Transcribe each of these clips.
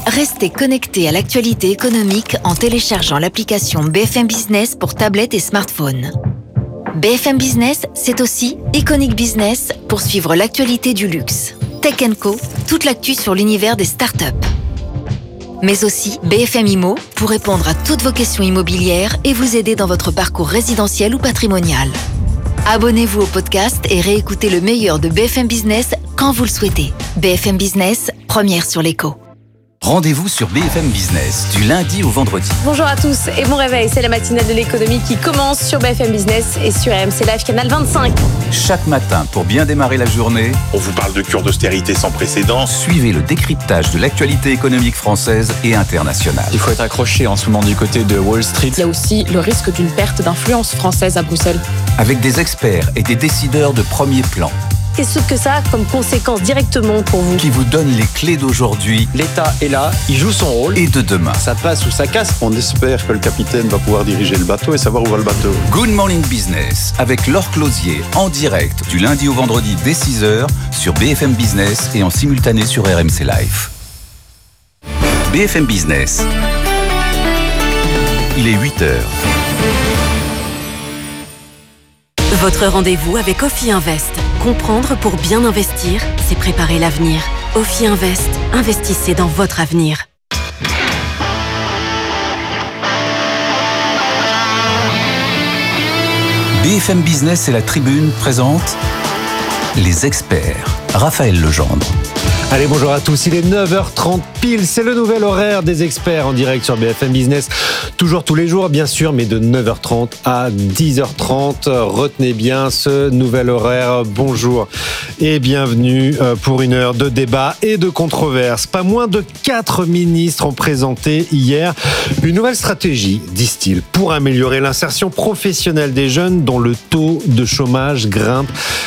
Restez connectés à l'actualité économique en téléchargeant l'application BFM Business pour tablettes et smartphones. BFM Business, c'est aussi Iconic Business pour suivre l'actualité du luxe. Tech & Co, toute l'actu sur l'univers des startups. Mais aussi BFM Immo pour répondre à toutes vos questions immobilières et vous aider dans votre parcours résidentiel ou patrimonial. Abonnez-vous au podcast et réécoutez le meilleur de BFM Business quand vous le souhaitez. BFM Business, première sur l'écho. Rendez-vous sur BFM Business, du lundi au vendredi. Bonjour à tous et bon réveil, c'est la matinale de l'économie qui commence sur BFM Business et sur RMC Live, canal 25. Chaque matin, pour bien démarrer la journée, on vous parle de cure d'austérité sans précédent. Suivez le décryptage de l'actualité économique française et internationale. Il faut être accroché en ce moment du côté de Wall Street. Il y a aussi le risque d'une perte d'influence française à Bruxelles. Avec des experts et des décideurs de premier plan. Qu'est-ce que ça a comme conséquence directement pour vous ? Qui vous donnent les clés d'aujourd'hui. L'État est là, il joue son rôle. Et de demain. Ça passe ou ça casse. On espère que le capitaine va pouvoir diriger le bateau et savoir où va le bateau. Good Morning Business avec Laure Closier en direct du lundi au vendredi dès 6h sur BFM Business et en simultané sur RMC Live. BFM Business. Il est 8h. Votre rendez-vous avec Ophi Invest. Comprendre pour bien investir, c'est préparer l'avenir. Ophi Invest, investissez dans votre avenir. BFM Business et la Tribune présentent les experts. Raphaël Legendre. Allez, bonjour à tous, il est 9h30 pile, c'est le nouvel horaire des experts en direct sur BFM Business. Toujours tous les jours, bien sûr, mais de 9h30 à 10h30. Retenez bien ce nouvel horaire. Bonjour et bienvenue pour une heure de débat et de controverse. Pas moins de 4 ministres ont présenté hier une nouvelle stratégie, disent-ils, pour améliorer l'insertion professionnelle des jeunes dont le taux de chômage grimpe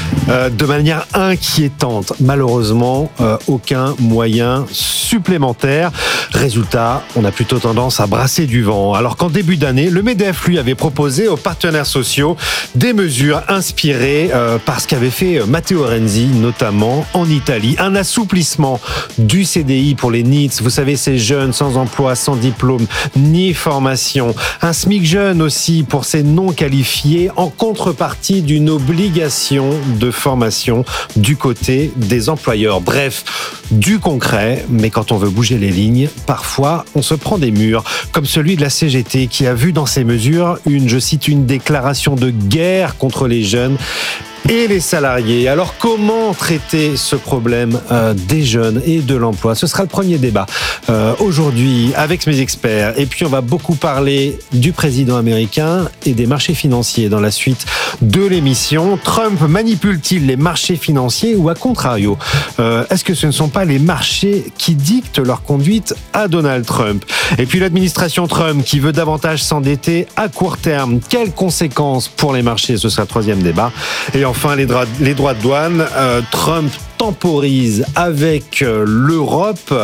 de manière inquiétante. Malheureusement, aucun moyen supplémentaire. Résultat, on a plutôt tendance à brasser du vent. Alors qu'en début d'année, le MEDEF, lui, avait proposé aux partenaires sociaux des mesures inspirées par ce qu'avait fait Matteo Renzi, notamment en Italie. Un assouplissement du CDI pour les NEETs, vous savez, ces jeunes sans emploi, sans diplôme, ni formation. Un SMIC jeune aussi pour ces non qualifiés, en contrepartie d'une obligation de formation du côté des employeurs. Bref, du concret, mais quand on veut bouger les lignes, parfois on se prend des murs, comme celui de la CGT qui a vu dans ces mesures je cite, une déclaration de guerre contre les jeunes et les salariés. Alors comment traiter ce problème des jeunes et de l'emploi ? Ce sera le premier débat aujourd'hui avec mes experts. Et puis on va beaucoup parler du président américain et des marchés financiers dans la suite de l'émission. Trump manipule-t-il les marchés financiers ou à contrario, est-ce que ce ne sont pas les marchés qui dictent leur conduite à Donald Trump ? Et puis l'administration Trump qui veut davantage s'endetter à court terme. Quelles conséquences pour les marchés ? Ce sera le troisième débat. Et enfin, les droits de douane, Trump temporise avec l'Europe.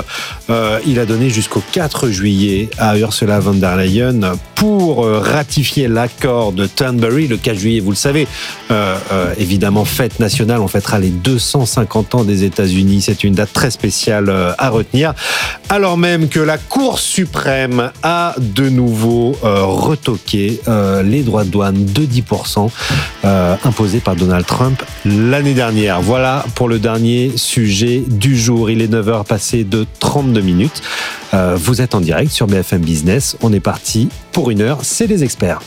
Il a donné jusqu'au 4 juillet à Ursula von der Leyen pour ratifier l'accord de Turnberry. Le 4 juillet, vous le savez, évidemment, fête nationale. On fêtera les 250 ans des États-Unis. C'est une date très spéciale à retenir. Alors même que la Cour suprême a de nouveau retoqué les droits de douane de 10% imposés par Donald Trump l'année dernière. Voilà pour le dernier sujet du jour. Il est 9h passé de 32 minutes. Vous êtes en direct sur BFM Business. On est parti pour une heure. C'est les experts.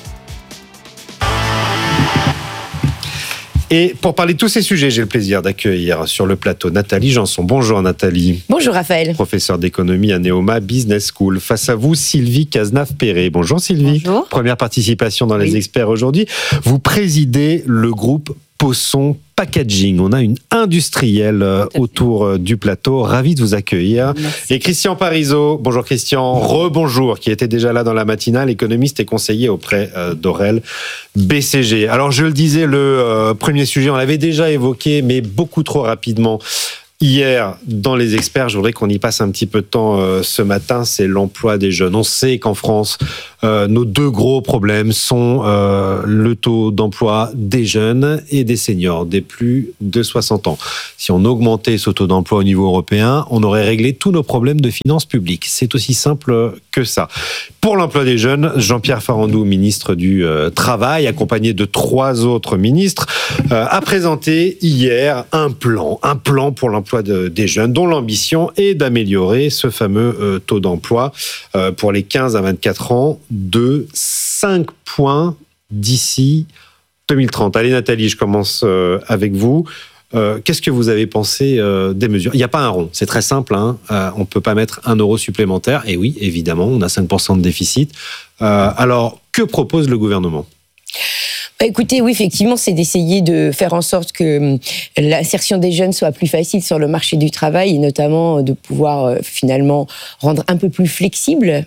Et pour parler de tous ces sujets, j'ai le plaisir d'accueillir sur le plateau Nathalie Janson. Bonjour Nathalie. Bonjour Raphaël. Professeure d'économie à Neoma Business School. Face à vous, Sylvie Cazenave-Perret. Bonjour Sylvie. Bonjour. Première participation dans les experts aujourd'hui. Vous présidez le groupe Posson Packaging. On a une industrielle autour du plateau. Ravi de vous accueillir. Merci. Et Christian Parizeau. Bonjour Christian. Rebonjour, qui était déjà là dans la matinale, économiste et conseiller auprès d'Aurel BCG. Alors je le disais, le premier sujet, on l'avait déjà évoqué, mais beaucoup trop rapidement. Hier, dans les experts, je voudrais qu'on y passe un petit peu de temps ce matin, c'est l'emploi des jeunes. On sait qu'en France, nos deux gros problèmes sont le taux d'emploi des jeunes et des seniors, des plus de 60 ans. Si on augmentait ce taux d'emploi au niveau européen, on aurait réglé tous nos problèmes de finances publiques. C'est aussi simple que ça. Pour l'emploi des jeunes, Jean-Pierre Farandou, ministre du Travail, accompagné de 3 autres ministres, a présenté hier un plan pour l'emploi des jeunes, dont l'ambition est d'améliorer ce fameux taux d'emploi pour les 15 à 24 ans de 5 points d'ici 2030. Allez Nathalie, je commence avec vous. Qu'est-ce que vous avez pensé des mesures ? Il n'y a pas un rond, c'est très simple. On ne peut pas mettre 1 euro supplémentaire. Et oui, évidemment, on a 5% de déficit. Alors, que propose le gouvernement ? Écoutez, oui, effectivement, c'est d'essayer de faire en sorte que l'insertion des jeunes soit plus facile sur le marché du travail et notamment de pouvoir finalement rendre un peu plus flexible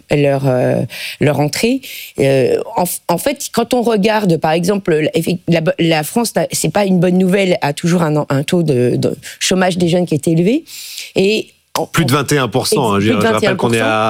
leur entrée. En fait, quand on regarde, par exemple, la France, c'est pas une bonne nouvelle, a toujours un taux de chômage des jeunes qui est élevé et plus de 21%. Je rappelle qu'on est à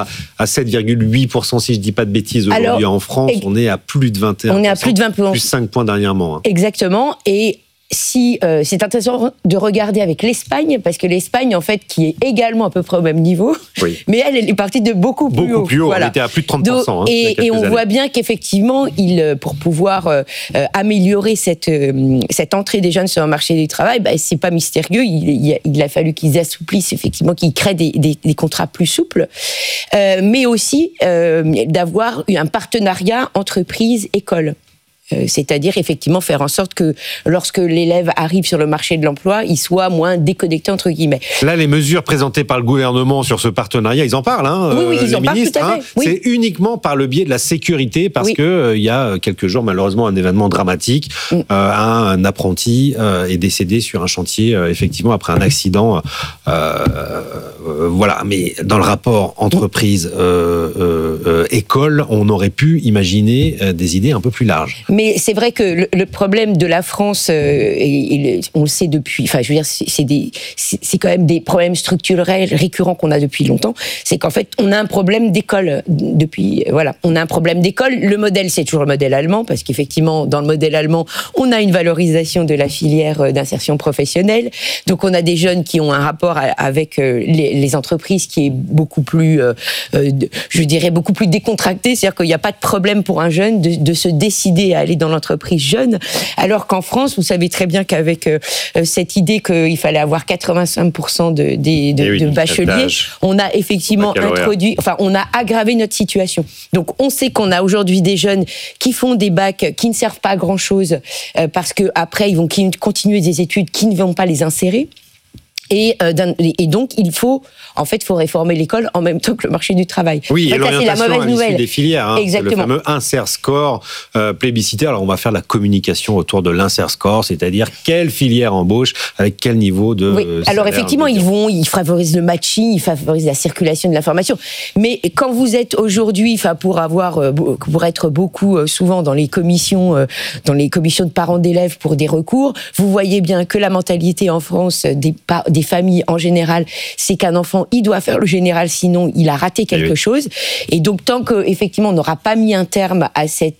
7,8%, si je ne dis pas de bêtises, aujourd'hui en France. On est à plus de 21%. On est à plus de 20%. Plus 5 points dernièrement. Exactement. Et si c'est intéressant de regarder avec l'Espagne, parce que l'Espagne, en fait, qui est également à peu près au même niveau, oui. Mais elle est partie de beaucoup plus haut. Voilà. On était à plus de 30%. Et on voit bien qu'effectivement, pour pouvoir améliorer cette entrée des jeunes sur le marché du travail, c'est pas mystérieux. Il a fallu qu'ils assouplissent, effectivement, qu'ils créent des contrats plus souples, mais aussi d'avoir eu un partenariat entreprise-école. C'est-à-dire effectivement faire en sorte que lorsque l'élève arrive sur le marché de l'emploi, il soit moins déconnecté entre guillemets. Là, les mesures présentées par le gouvernement sur ce partenariat, ils en parlent. Oui, ils en parlent tout à fait. Oui. C'est uniquement par le biais de la sécurité, parce que il y a quelques jours, malheureusement, un événement dramatique. Un apprenti est décédé sur un chantier, effectivement, après un accident. Voilà. Mais dans le rapport entreprise-école, on aurait pu imaginer des idées un peu plus larges. Mais c'est vrai que le problème de la France, on le sait depuis, enfin, je veux dire, c'est quand même des problèmes structurels récurrents qu'on a depuis longtemps. C'est qu'en fait, on a un problème d'école depuis, voilà, on a un problème d'école. Le modèle, c'est toujours le modèle allemand, parce qu'effectivement, dans le modèle allemand, on a une valorisation de la filière d'insertion professionnelle. Donc, on a des jeunes qui ont un rapport avec les entreprises qui est beaucoup plus, je dirais, beaucoup plus décontracté. C'est-à-dire qu'il n'y a pas de problème pour un jeune de se décider à aller dans l'entreprise jeune, alors qu'en France, vous savez très bien qu'avec cette idée qu'il fallait avoir 85% de bacheliers, on a effectivement on a aggravé notre situation. Donc on sait qu'on a aujourd'hui des jeunes qui font des bacs qui ne servent pas à grand-chose parce qu'après ils vont continuer des études qui ne vont pas les insérer. Et donc, il faut réformer l'école en même temps que le marché du travail. Oui, et l'orientation c'est la mauvaise nouvelle des filières. Exactement. C'est le fameux insert score plébiscitaire. Alors, on va faire la communication autour de l'insert score, c'est-à-dire quelle filière embauche avec quel niveau de. Oui. Alors effectivement, ils favorisent le matching, ils favorisent la circulation de l'information. Mais quand vous êtes aujourd'hui, pour être beaucoup souvent dans les commissions de parents d'élèves pour des recours, vous voyez bien que la mentalité en France des familles en général, c'est qu'un enfant, il doit faire le général, sinon il a raté quelque chose. Et donc, tant qu'effectivement on n'aura pas mis un terme à cette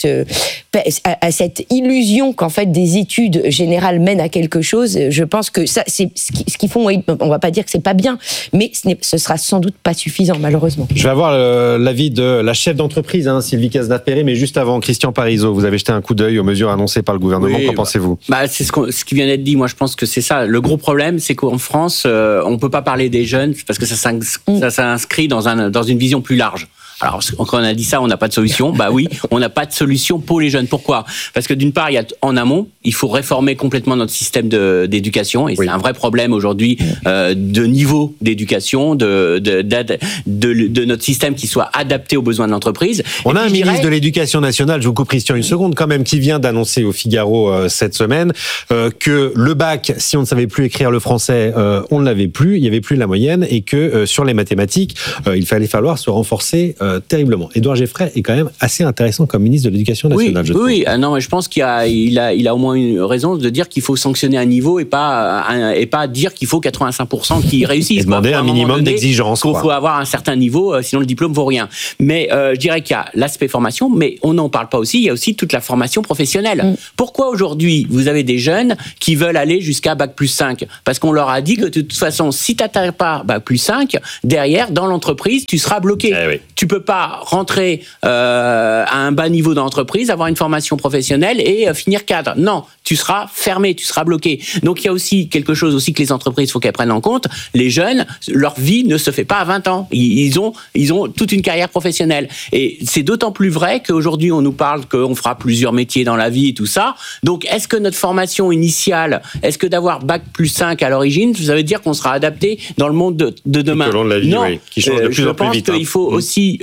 illusion qu'en fait des études générales mènent à quelque chose, je pense que ça, c'est ce qu'ils font. On va pas dire que c'est pas bien, mais ce sera sans doute pas suffisant, malheureusement. Je vais avoir l'avis de la chef d'entreprise, Sylvie Cazenave-Perret, mais juste avant, Christian Parizeau, vous avez jeté un coup d'œil aux mesures annoncées par le gouvernement. Qu'en pensez-vous ? C'est ce qui vient d'être dit. Moi, je pense que c'est ça. Le gros problème, c'est qu'en France, on peut pas parler des jeunes parce que ça s'inscrit dans une vision plus large. Alors, quand on a dit ça, on n'a pas de solution. Bah oui, on n'a pas de solution pour les jeunes. Pourquoi ? Parce que d'une part, en amont, il faut réformer complètement notre système d'éducation. Et c'est un vrai problème aujourd'hui de niveau d'éducation, de notre système qui soit adapté aux besoins de l'entreprise. On a un ministre de l'Éducation nationale, je vous coupe Christian une seconde quand même, qui vient d'annoncer au Figaro cette semaine que le bac, si on ne savait plus écrire le français, on ne l'avait plus, il n'y avait plus la moyenne, et que sur les mathématiques, il fallait falloir se renforcer terriblement. Édouard Geffray est quand même assez intéressant comme ministre de l'Éducation nationale. Oui, non, mais je pense qu'il a au moins une raison de dire qu'il faut sanctionner un niveau et pas dire qu'il faut 85% qui réussissent. Et demander un minimum d'exigence. Il faut avoir un certain niveau, sinon le diplôme vaut rien. Mais je dirais qu'il y a l'aspect formation, mais on n'en parle pas aussi. Il y a aussi toute la formation professionnelle. Pourquoi aujourd'hui vous avez des jeunes qui veulent aller jusqu'à Bac+5 ? Parce qu'on leur a dit que de toute façon, si tu n'atteins pas Bac+5, derrière, dans l'entreprise, tu seras bloqué. Oui. Tu peux pas rentrer à un bas niveau dans l'entreprise, avoir une formation professionnelle et finir cadre. Non, tu seras fermé, tu seras bloqué. Donc il y a aussi quelque chose aussi que les entreprises, faut qu'elles prennent en compte. Les jeunes, leur vie ne se fait pas à 20 ans. Ils ont toute une carrière professionnelle. Et c'est d'autant plus vrai qu'aujourd'hui, on nous parle qu'on fera plusieurs métiers dans la vie et tout ça. Donc, est-ce que notre formation initiale, est-ce que d'avoir Bac+5 à l'origine, ça veut dire qu'on sera adapté dans le monde de demain ? Tout au long de la vie, non, oui, qui change de plus en plus vite. Je pense qu'il faut aussi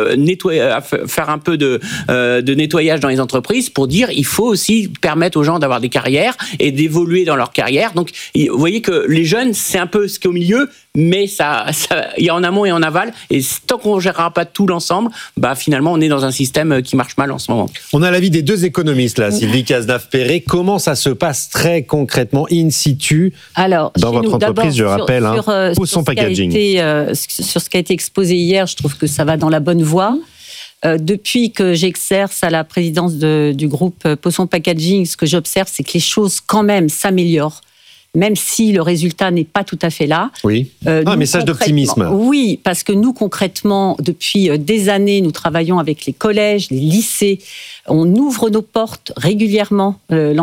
faire un peu de nettoyage dans les entreprises pour dire il faut aussi permettre aux gens d'avoir des carrières et d'évoluer dans leur carrière. Donc, vous voyez que les jeunes, c'est un peu ce qui est au milieu, mais il y a en amont et en aval. Et tant qu'on ne gérera pas tout l'ensemble, finalement, on est dans un système qui marche mal en ce moment. On a l'avis des deux économistes, là, Sylvie Cazenave-Perret. Comment ça se passe très concrètement, in situ, dans votre entreprise, je rappelle, Pousson Packaging. Sur ce qui a été exposé hier, je trouve que ça va dans la bonne voie. Depuis que j'exerce à la présidence du groupe Pousson Packaging, ce que j'observe, c'est que les choses, quand même, s'améliorent. Même si le résultat n'est pas tout à fait là. Oui, un message d'optimisme. Oui, parce que nous, concrètement, depuis des années, nous travaillons avec les collèges, les lycées. On ouvre nos portes régulièrement.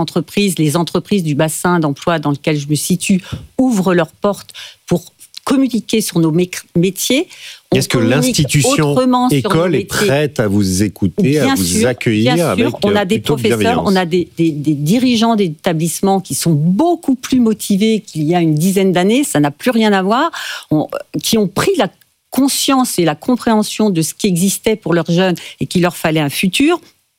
Les entreprises du bassin d'emploi dans lequel je me situe ouvrent leurs portes pour communiquer sur nos métiers. Est-ce que l'institution école est prête à vous écouter, à vous accueillir bien sûr, avec on a des professeurs, on a des dirigeants d'établissements qui sont beaucoup plus motivés qu'il y a une dizaine d'années, ça n'a plus rien à voir, qui ont pris la conscience et la compréhension de ce qui existait pour leurs jeunes et qu'il leur fallait un futur.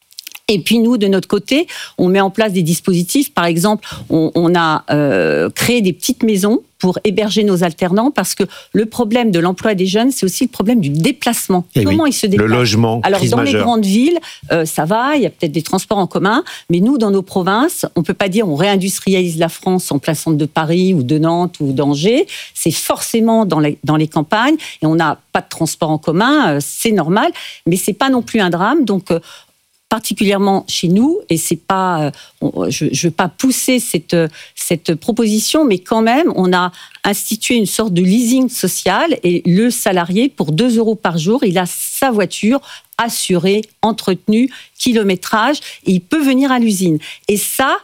Et puis nous, de notre côté, on met en place des dispositifs. Par exemple, on a créé des petites maisons pour héberger nos alternants, parce que le problème de l'emploi des jeunes, c'est aussi le problème du déplacement. Comment ils se déplacent ? Le logement, alors crise dans majeure. Les grandes villes, ça va, il y a peut-être des transports en commun, mais nous, dans nos provinces, on peut pas dire on réindustrialise la France en plein centre de Paris ou de Nantes ou d'Angers. C'est forcément dans les campagnes, et on n'a pas de transport en commun, c'est normal, mais c'est pas non plus un drame. Donc particulièrement chez nous, et c'est pas, je veux pas pousser cette proposition, mais quand même, on a institué une sorte de leasing social, et le salarié, pour 2 € par jour, il a sa voiture assurée, entretenue, kilométrage, et il peut venir à l'usine. Et ça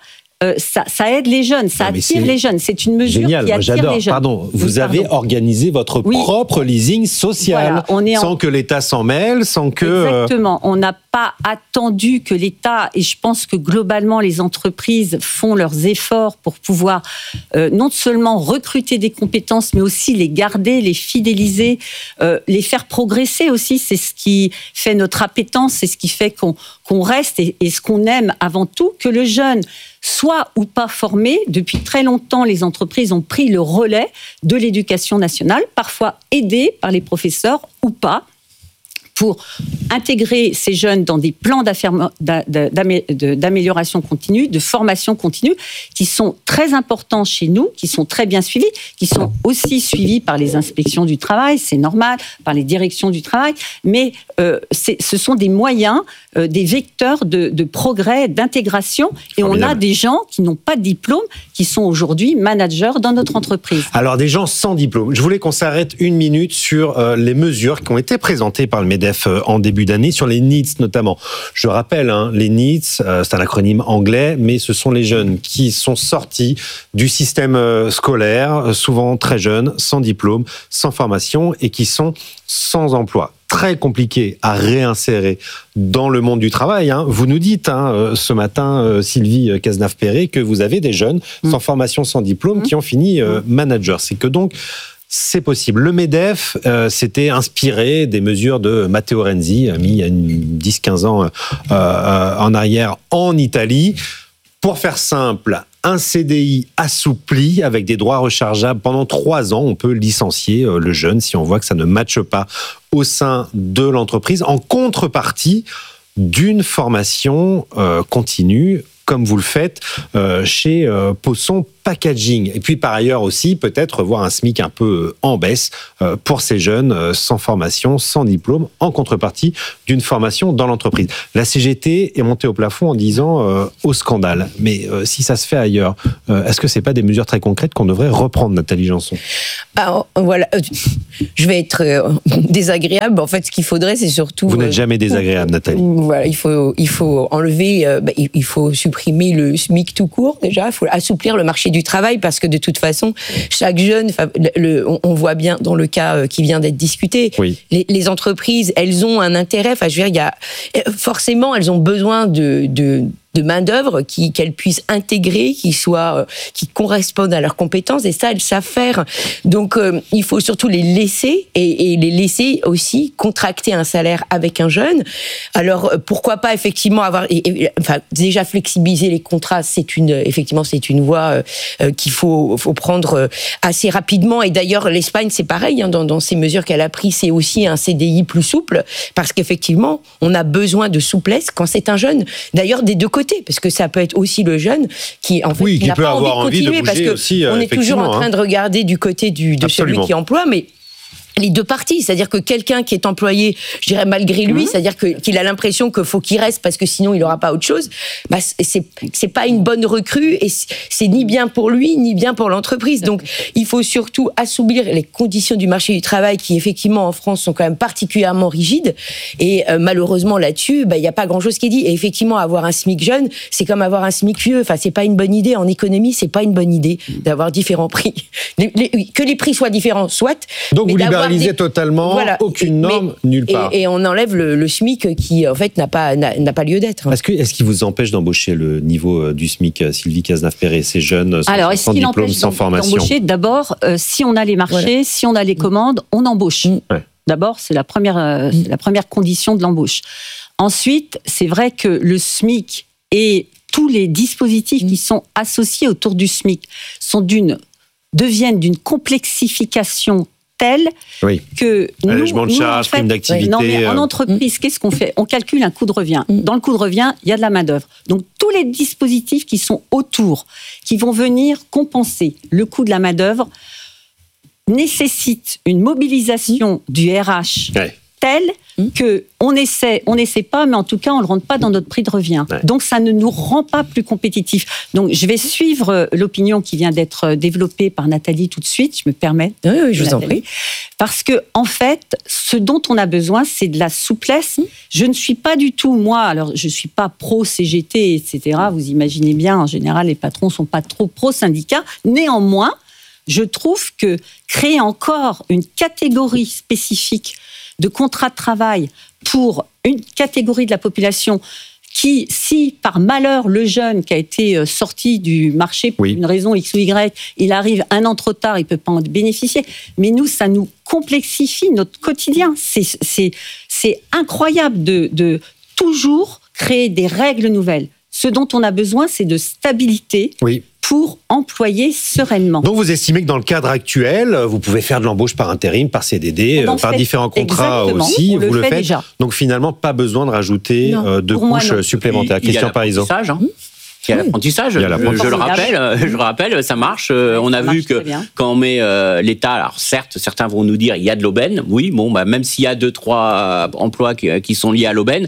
aide les jeunes, ça attire les jeunes. C'est une mesure qui attire les jeunes. Vous avez organisé votre propre leasing social, sans que l'État s'en mêle, sans que... Exactement. On n'a pas attendu que l'État, et je pense que globalement les entreprises font leurs efforts pour pouvoir non seulement recruter des compétences, mais aussi les garder, les fidéliser, les faire progresser aussi. C'est ce qui fait notre appétence, c'est ce qui fait qu'on reste, et ce qu'on aime avant tout, que le jeune soit ou pas formé. Depuis très longtemps, les entreprises ont pris le relais de l'éducation nationale, parfois aidés par les professeurs ou pas, pour intégrer ces jeunes dans des plans d'amélioration continue, de formation continue, qui sont très importants chez nous, qui sont très bien suivis, qui sont aussi suivis par les inspections du travail, c'est normal, par les directions du travail, mais ce sont des moyens, des vecteurs de progrès, d'intégration, et on a des gens qui n'ont pas de diplôme, qui sont aujourd'hui managers dans notre entreprise. Alors, des gens sans diplôme. Je voulais qu'on s'arrête 1 minute sur les mesures qui ont été présentées par le MEDEF en début d'année, sur les NEETs notamment. Je rappelle, les NEETs, c'est un acronyme anglais, mais ce sont les jeunes qui sont sortis du système scolaire, souvent très jeunes, sans diplôme, sans formation, et qui sont sans emploi. Très compliqué à réinsérer dans le monde du travail. Vous nous dites ce matin, Sylvie Cazenave-Perret, que vous avez des jeunes sans formation, sans diplôme, qui ont fini manager. C'est que donc, c'est possible. Le MEDEF s'était inspiré des mesures de Matteo Renzi, mis il y a 10-15 ans en arrière en Italie. Pour faire simple, un CDI assoupli avec des droits rechargeables pendant 3 ans. On peut licencier le jeune si on voit que ça ne matche pas au sein de l'entreprise en contrepartie d'une formation continue, comme vous le faites chez Posson Packaging. Et puis par ailleurs aussi, peut-être voir un SMIC un peu en baisse pour ces jeunes sans formation, sans diplôme, en contrepartie d'une formation dans l'entreprise. La CGT est montée au plafond en disant au scandale. Mais si ça se fait ailleurs, est-ce que c'est pas des mesures très concrètes qu'on devrait reprendre, Nathalie Janson ? Alors, voilà, je vais être désagréable. En fait, ce qu'il faudrait, c'est surtout... Vous n'êtes jamais désagréable, Nathalie. Voilà, il faut enlever, il faut supprimer le SMIC tout court, déjà. Il faut assouplir le marché du travail, parce que de toute façon, chaque jeune, on voit bien dans le cas qui vient d'être discuté, oui. Les entreprises, elles ont un intérêt, enfin, je veux dire, forcément, elles ont besoin de main-d'œuvre qu'elles puissent intégrer, qui correspondent à leurs compétences, et ça, elles savent faire. Donc, il faut surtout les laisser, et les laisser aussi contracter un salaire avec un jeune. Alors, pourquoi pas effectivement déjà flexibiliser les contrats, c'est une voie qu'il faut prendre assez rapidement. Et d'ailleurs, l'Espagne, c'est pareil, hein, dans ces mesures qu'elle a prises, c'est aussi un CDI plus souple, parce qu'effectivement, on a besoin de souplesse quand c'est un jeune. D'ailleurs, des deux côtés, parce que ça peut être aussi le jeune qui en fait qui n'a pas envie de continuer, parce que aussi, on est toujours en train de regarder du côté de celui qui emploie, mais les deux parties, c'est-à-dire que quelqu'un qui est employé, je dirais malgré lui, c'est-à-dire qu'il a l'impression qu'il faut qu'il reste parce que sinon il n'aura pas autre chose, bah c'est pas une bonne recrue, et c'est ni bien pour lui ni bien pour l'entreprise. Donc il faut surtout assouplir les conditions du marché du travail qui effectivement en France sont quand même particulièrement rigides, et malheureusement là-dessus, il n'y a pas grand-chose qui est dit. Et effectivement, avoir un SMIC jeune, c'est comme avoir un SMIC vieux. Enfin, c'est pas une bonne idée en économie, c'est pas une bonne idée d'avoir différents prix. Que les prix soient différents, soit. Donc vous libéralisez totalement, voilà, aucune norme, nulle part. Et on enlève le SMIC qui, en fait, n'a pas lieu d'être. Est-ce qu'il vous empêche d'embaucher le niveau du SMIC, Sylvie Cazenave-Perret, ces jeunes sans diplôme, sans formation ? D'embaucher, d'abord, si on a les marchés, si on a les commandes, on embauche. Ouais. D'abord, c'est la première condition de l'embauche. Ensuite, c'est vrai que le SMIC et tous les dispositifs qui sont associés autour du SMIC deviennent d'une complexification telle que allègement de charges, prime d'activité. En entreprise, qu'est-ce qu'on fait ? On calcule un coût de revient. Dans le coût de revient, il y a de la main-d'œuvre. Donc tous les dispositifs qui sont autour, qui vont venir compenser le coût de la main-d'œuvre, nécessitent une mobilisation du RH telle que on essaie pas, mais en tout cas on le rentre pas dans notre prix de revient. Ouais. Donc ça ne nous rend pas plus compétitifs. Donc je vais suivre l'opinion qui vient d'être développée par Nathalie tout de suite. Je me permets. Oui, je vous en prie. Parce que en fait, ce dont on a besoin, c'est de la souplesse. Je ne suis pas du tout je suis pas pro CGT, etc. Vous imaginez bien, en général, les patrons sont pas trop pro syndicat. Néanmoins, je trouve que créer encore une catégorie spécifique de contrat de travail pour une catégorie de la population qui, si par malheur le jeune qui a été sorti du marché pour une raison X ou Y, il arrive un an trop tard, il ne peut pas en bénéficier. Mais nous, ça nous complexifie notre quotidien. C'est incroyable de toujours créer des règles nouvelles. Ce dont on a besoin, c'est de stabilité pour employer sereinement. Donc vous estimez que dans le cadre actuel, vous pouvez faire de l'embauche par intérim, par CDD, par différents contrats aussi, vous le faites déjà. Donc finalement, pas besoin de rajouter de couches supplémentaires. Question Parisot. Il y a l'apprentissage. Je le rappelle, ça marche. On a vu que quand on met l'État, alors certes, certains vont nous dire il y a de l'aubaine. Oui, même s'il y a 2-3 emplois qui sont liés à l'aubaine,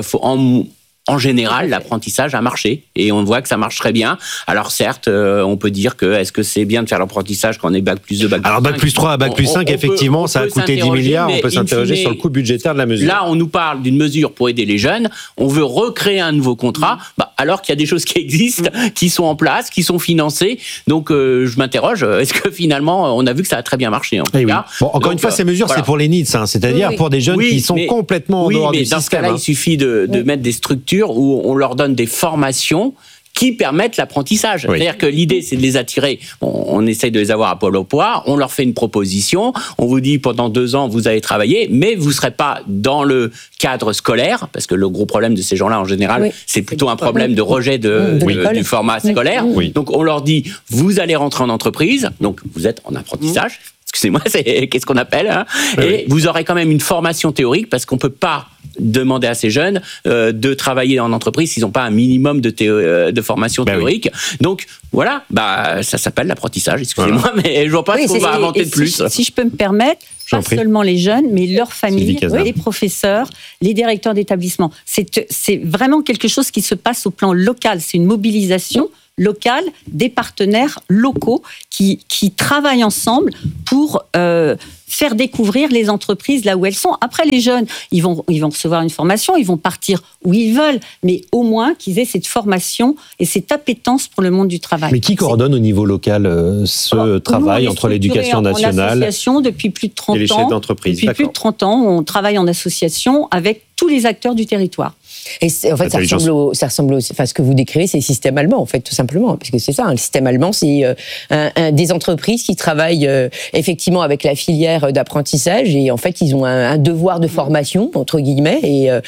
en général, l'apprentissage a marché et on voit que ça marche très bien. Alors certes, on peut dire que est-ce que c'est bien de faire l'apprentissage quand on est bac plus 2, bac plus 5 ? Alors bac plus 3 à bac plus 5, effectivement, ça a coûté 10 milliards. On peut s'interroger sur le coût budgétaire de la mesure. Là, on nous parle d'une mesure pour aider les jeunes. On veut recréer un nouveau contrat, alors qu'il y a des choses qui existent, qui sont en place, qui sont financées. Donc je m'interroge, est-ce que finalement, on a vu que ça a très bien marché en tout cas. Encore une fois, ces mesures, c'est pour les needs, c'est-à-dire pour des jeunes qui sont complètement en dehors du système. Dans ce cas-là, il suffit de mettre des structures où on leur donne des formations qui permettent l'apprentissage. C'est-à-dire que l'idée, c'est de les attirer. On essaye de les avoir à Pôle emploi, on leur fait une proposition, on vous dit pendant 2 ans, vous allez travailler, mais vous ne serez pas dans le cadre scolaire, parce que le gros problème de ces gens-là, en général, c'est plutôt un problème de rejet du format scolaire. Donc on leur dit, vous allez rentrer en entreprise, donc vous êtes en apprentissage, excusez-moi, qu'est-ce qu'on appelle, hein, et vous aurez quand même une formation théorique, parce qu'on peut pas demander à ces jeunes de travailler en entreprise s'ils n'ont pas un minimum de formation théorique. Donc voilà, ça s'appelle l'apprentissage, excusez-moi, mais je vois pas ce qu'on va inventer de plus. Si je peux me permettre, pas seulement les jeunes, mais leurs familles, les professeurs, les directeurs d'établissement. C'est vraiment quelque chose qui se passe au plan local, c'est une mobilisation locale des partenaires locaux qui travaillent ensemble pour faire découvrir les entreprises là où elles sont. Après, les jeunes, ils vont recevoir une formation, ils vont partir où ils veulent, mais au moins qu'ils aient cette formation et cette appétence pour le monde du travail. Mais qui coordonne au niveau local ce travail entre l'éducation nationale en association depuis plus de 30 ans, et les chefs d'entreprise? Depuis plus de 30 ans, on travaille en association avec tous les acteurs du territoire. Et en fait, ça ressemble enfin, ce que vous décrivez, c'est le système allemand, en fait, tout simplement. Parce que c'est ça, le système allemand, c'est des entreprises qui travaillent effectivement avec la filière d'apprentissage, et en fait, ils ont un devoir de formation, entre guillemets,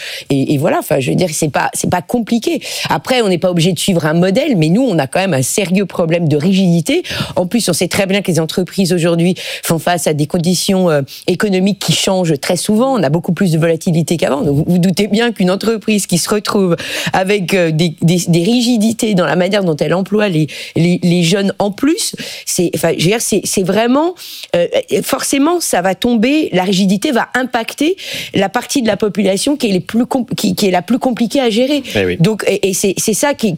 et voilà, enfin, je veux dire, c'est pas compliqué. Après, on n'est pas obligé de suivre un modèle, mais nous, on a quand même un sérieux problème de rigidité. En plus, on sait très bien que les entreprises aujourd'hui font face à des conditions économiques qui changent très souvent. On a beaucoup plus de volatilité qu'avant. Donc, vous doutez bien qu'une entreprise qui se retrouve avec des rigidités dans la manière dont elle emploie les jeunes en plus, c'est vraiment forcément ça va tomber, la rigidité va impacter la partie de la population qui est la plus compliquée à gérer. Donc c'est ça qui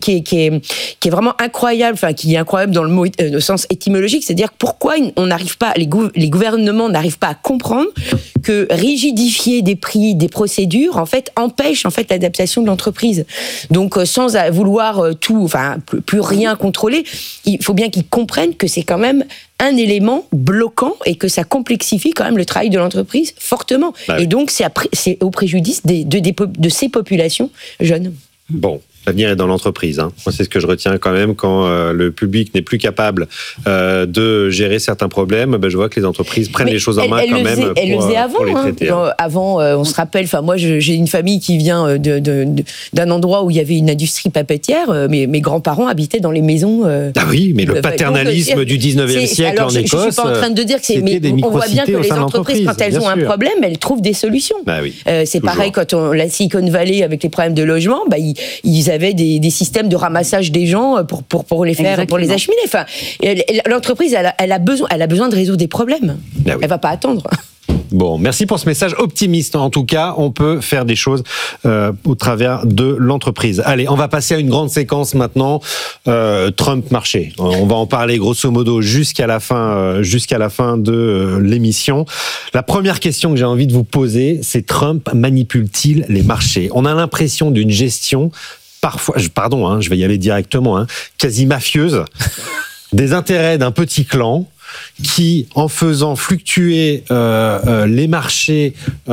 est vraiment incroyable, enfin qui est incroyable dans le mot au sens étymologique, c'est-à-dire pourquoi on n'arrive pas, les gouvernements n'arrivent pas à comprendre que rigidifier des prix, des procédures, en fait, empêche en fait l'adaptation de l'entreprise. Donc, sans vouloir plus rien contrôler, il faut bien qu'ils comprennent que c'est quand même un élément bloquant et que ça complexifie quand même le travail de l'entreprise fortement. Et donc, c'est au préjudice de ces populations jeunes. Bon. L'avenir est dans l'entreprise. Moi, c'est ce que je retiens quand même. Quand le public n'est plus capable de gérer certains problèmes, je vois que les entreprises prennent les choses en main quand même Elle le faisait avant. Pour les traiter. Avant, on se rappelle. Enfin, moi, j'ai une famille qui vient d'un endroit où il y avait une industrie papetière. Mes grands-parents habitaient dans les maisons. Ah oui, mais le paternalisme du 19e siècle en Écosse. Je suis pas en train de dire que c'est. Mais on voit bien que les entreprises, quand elles ont un problème, elles trouvent des solutions. C'est pareil quand la Silicon Valley avec les problèmes de logement. Ils avaient des systèmes de ramassage des gens pour les faire, exactement, pour les acheminer. Enfin, l'entreprise, elle a besoin de résoudre des problèmes. Elle va pas attendre. Bon, merci pour ce message optimiste. En tout cas, on peut faire des choses au travers de l'entreprise. Allez, on va passer à une grande séquence maintenant. Trump marché. On va en parler grosso modo jusqu'à la fin de l'émission. La première question que j'ai envie de vous poser, c'est: Trump manipule-t-il les marchés? On a l'impression d'une gestion parfois, je vais y aller directement, quasi mafieuse, des intérêts d'un petit clan qui, en faisant fluctuer les marchés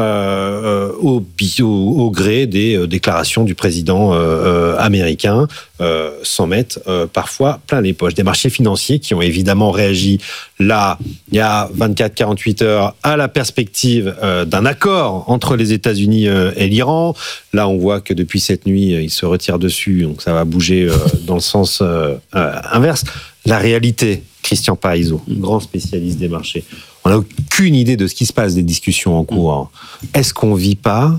au gré des déclarations du président américain, s'en mettent parfois plein les poches. Des marchés financiers qui ont évidemment réagi là, il y a 24-48 heures, à la perspective d'un accord entre les États-Unis et l'Iran. Là, on voit que depuis cette nuit, ils se retirent dessus, donc ça va bouger dans le sens inverse. La réalité, Christian Parizeau, grand spécialiste des marchés, on n'a aucune idée de ce qui se passe, des discussions en cours. Est-ce qu'on ne vit pas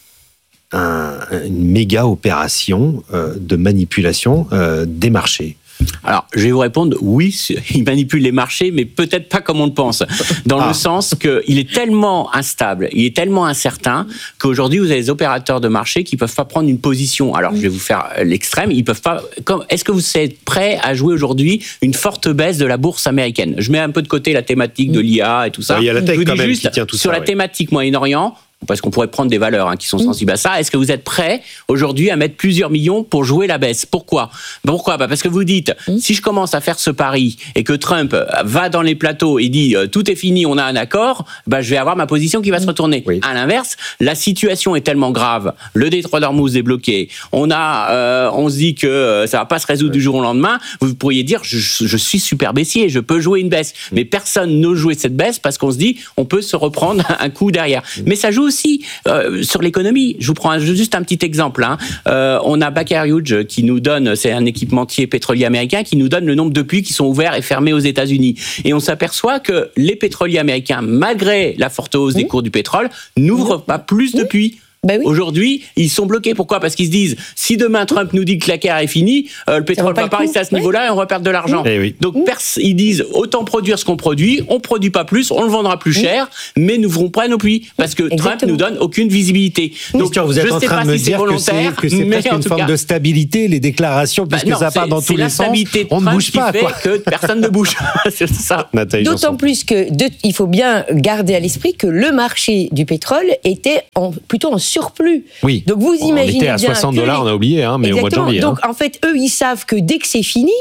une méga opération de manipulation des marchés? Alors, je vais vous répondre, oui, il manipule les marchés, mais peut-être pas comme on le pense. Dans le sens qu'il est tellement instable, il est tellement incertain, qu'aujourd'hui, vous avez des opérateurs de marché qui peuvent pas prendre une position. Alors, je vais vous faire l'extrême, ils peuvent pas. Est-ce que vous êtes prêt à jouer aujourd'hui une forte baisse de la bourse américaine? Je mets un peu de côté la thématique de l'IA et tout ça. Il y a la tech je vous dis quand même juste, qui tient tout sur ça, la thématique Moyen-Orient, parce qu'on pourrait prendre des valeurs qui sont sensibles à ça. Est-ce que vous êtes prêts aujourd'hui à mettre plusieurs millions pour jouer la baisse? Pourquoi? Parce que vous dites, si je commence à faire ce pari et que Trump va dans les plateaux et dit tout est fini, on a un accord, je vais avoir ma position qui va se retourner. À l'inverse, la situation est tellement grave, le détroit d'Ormuz est bloqué, on se dit que ça va pas se résoudre du jour au lendemain. Vous pourriez dire je suis super baissier, je peux jouer une baisse, mais personne n'ose jouer cette baisse parce qu'on se dit on peut se reprendre un coup derrière. Mais ça joue aussi sur l'économie. Je vous prends juste un petit exemple. On a Baker Hughes qui nous donne, c'est un équipementier pétrolier américain, qui nous donne le nombre de puits qui sont ouverts et fermés aux États-Unis. Et on s'aperçoit que les pétroliers américains, malgré la forte hausse des cours du pétrole, n'ouvrent pas plus de puits. Ben oui. Aujourd'hui, ils sont bloqués. Pourquoi ? Parce qu'ils se disent, si demain Trump nous dit que la guerre est finie, le pétrole va pas rester à ce niveau-là et on va perdre de l'argent. Oui. Donc ils disent, autant produire ce qu'on produit, on produit pas plus, on le vendra plus cher, mais n'ouvrons pas nos puits. Parce que Trump nous donne aucune visibilité. Donc vous êtes en train de me dire que c'est presque une forme de stabilité, les déclarations, puisque ça part dans tous les sens. On ne bouge pas. C'est la stabilité de Trump qui fait que personne ne bouge. C'est ça. D'autant plus il faut bien garder à l'esprit que le marché du pétrole était plutôt en surplus. Oui. Donc vous imaginez bien. On était à $60, on a oublié, mais exactement. Au mois de janvier. Donc en fait, eux, ils savent que dès que c'est fini,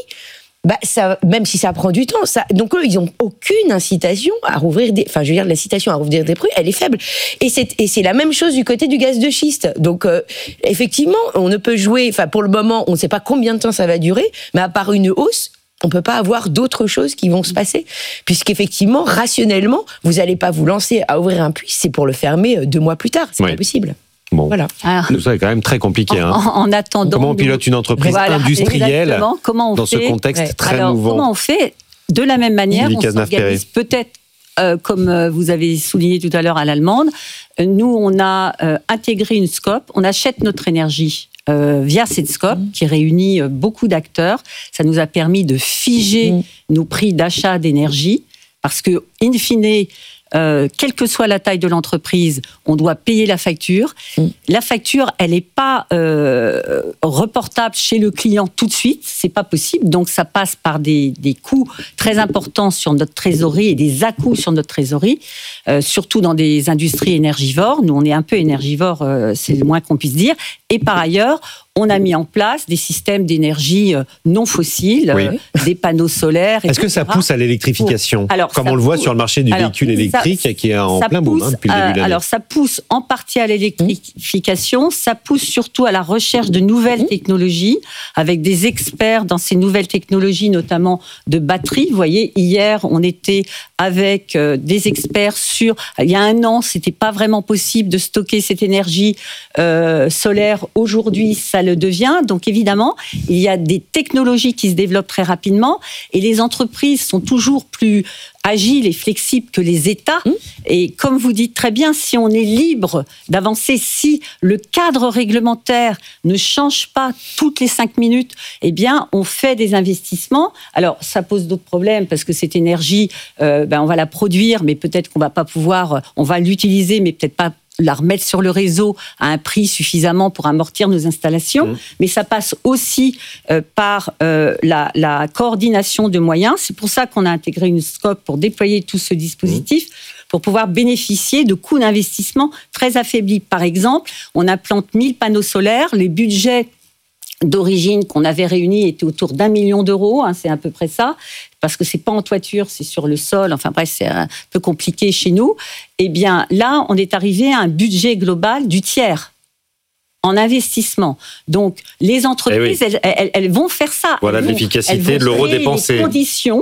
même si ça prend du temps, donc eux, ils n'ont aucune incitation à rouvrir l'incitation à rouvrir des puits, elle est faible. Et c'est la même chose du côté du gaz de schiste. Donc effectivement, on ne peut jouer, pour le moment, on ne sait pas combien de temps ça va durer, mais à part une hausse, on ne peut pas avoir d'autres choses qui vont se passer. Puisqu'effectivement, rationnellement, vous n'allez pas vous lancer à ouvrir un puits, c'est pour le fermer 2 mois plus tard. C'est pas possible. Bon, voilà. Tout ça est quand même très compliqué. En attendant, comment on pilote une entreprise industrielle dans ce contexte très mouvant? Comment on fait? De la même manière, on s'organise peut-être, comme vous avez souligné tout à l'heure à l'allemande. Nous, on a intégré une scope, on achète notre énergie via cette scope qui réunit beaucoup d'acteurs. Ça nous a permis de figer nos prix d'achat d'énergie parce que, in fine, quelle que soit la taille de l'entreprise, on doit payer la facture. La facture, elle n'est pas reportable chez le client tout de suite, c'est pas possible. Donc ça passe par des coûts très importants sur notre trésorerie et des à-coups sur notre trésorerie, surtout dans des industries énergivores. Nous, on est un peu énergivores, c'est le moins qu'on puisse dire. Et par ailleurs, on a mis en place des systèmes d'énergie non fossiles, des panneaux solaires, etc. Est-ce que ça pousse à l'électrification, comme on le voit sur le marché du véhicule électrique qui est en plein boom depuis le début de l'année? Alors, ça pousse en partie à l'électrification, ça pousse surtout à la recherche de nouvelles technologies, avec des experts dans ces nouvelles technologies, notamment de batteries. Vous voyez, hier, on était avec des experts sur... Il y a 1 an, c'était pas vraiment possible de stocker cette énergie solaire. Aujourd'hui, ça le devient. Donc, évidemment, il y a des technologies qui se développent très rapidement et les entreprises sont toujours plus agiles et flexibles que les États. Et comme vous dites très bien, si on est libre d'avancer, si le cadre réglementaire ne change pas toutes les 5 minutes, eh bien, on fait des investissements. Alors, ça pose d'autres problèmes parce que cette énergie, on va la produire, mais peut-être qu'on va pas pouvoir, on va l'utiliser, mais peut-être pas la remettre sur le réseau à un prix suffisamment pour amortir nos installations. Mais ça passe aussi par la coordination de moyens. C'est pour ça qu'on a intégré une scope pour déployer tout ce dispositif, pour pouvoir bénéficier de coûts d'investissement très affaiblis. Par exemple, on implante 1000 panneaux solaires. Les budgets d'origine qu'on avait réunis étaient autour d'1 million d'euros, c'est à peu près ça, parce que c'est pas en toiture, c'est sur le sol, enfin bref, c'est un peu compliqué chez nous. Eh bien, là, on est arrivé à un budget global du tiers en investissement. Donc, les entreprises, elles vont faire ça. Voilà l'efficacité de l'euro dépensé. Les conditions,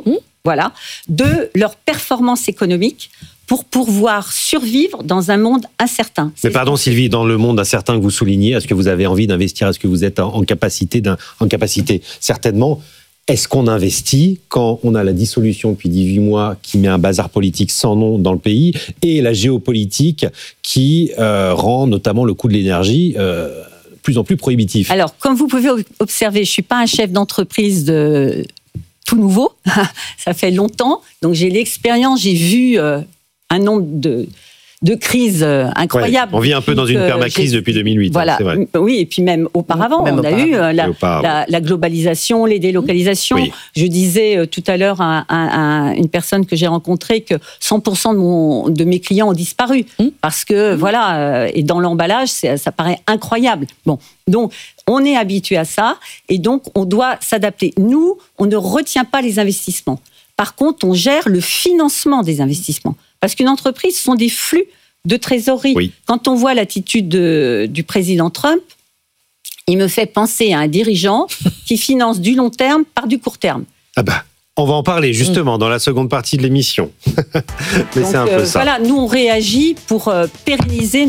de leur performance économique pour pouvoir survivre dans un monde incertain. Mais pardon Sylvie, dans le monde incertain que vous soulignez, est-ce que vous avez envie d'investir? Est-ce que vous êtes en capacité? Certainement. Est-ce qu'on investit quand on a la dissolution depuis 18 mois qui met un bazar politique sans nom dans le pays et la géopolitique qui rend notamment le coût de l'énergie de plus en plus prohibitif? Alors, comme vous pouvez observer, je ne suis pas un chef d'entreprise de tout nouveau. Ça fait longtemps. Donc, j'ai l'expérience, j'ai vu un nombre de crises incroyables. On vit un peu dans une permacrise depuis 2008. Voilà. C'est vrai. Oui, et puis même auparavant, on a eu la globalisation, les délocalisations. Oui. Je disais tout à l'heure à une personne que j'ai rencontrée que 100% de mes clients ont disparu. Parce que, et dans l'emballage, ça paraît incroyable. Bon, donc, on est habitué à ça, et donc, on doit s'adapter. Nous, on ne retient pas les investissements. Par contre, on gère le financement des investissements. Parce qu'une entreprise, ce sont des flux de trésorerie. Oui. Quand on voit l'attitude du président Trump, il me fait penser à un dirigeant qui finance du long terme par du court terme. Ah bah. On va en parler justement dans la seconde partie de l'émission. Mais donc, c'est un peu ça. Voilà, nous on réagit pour pérenniser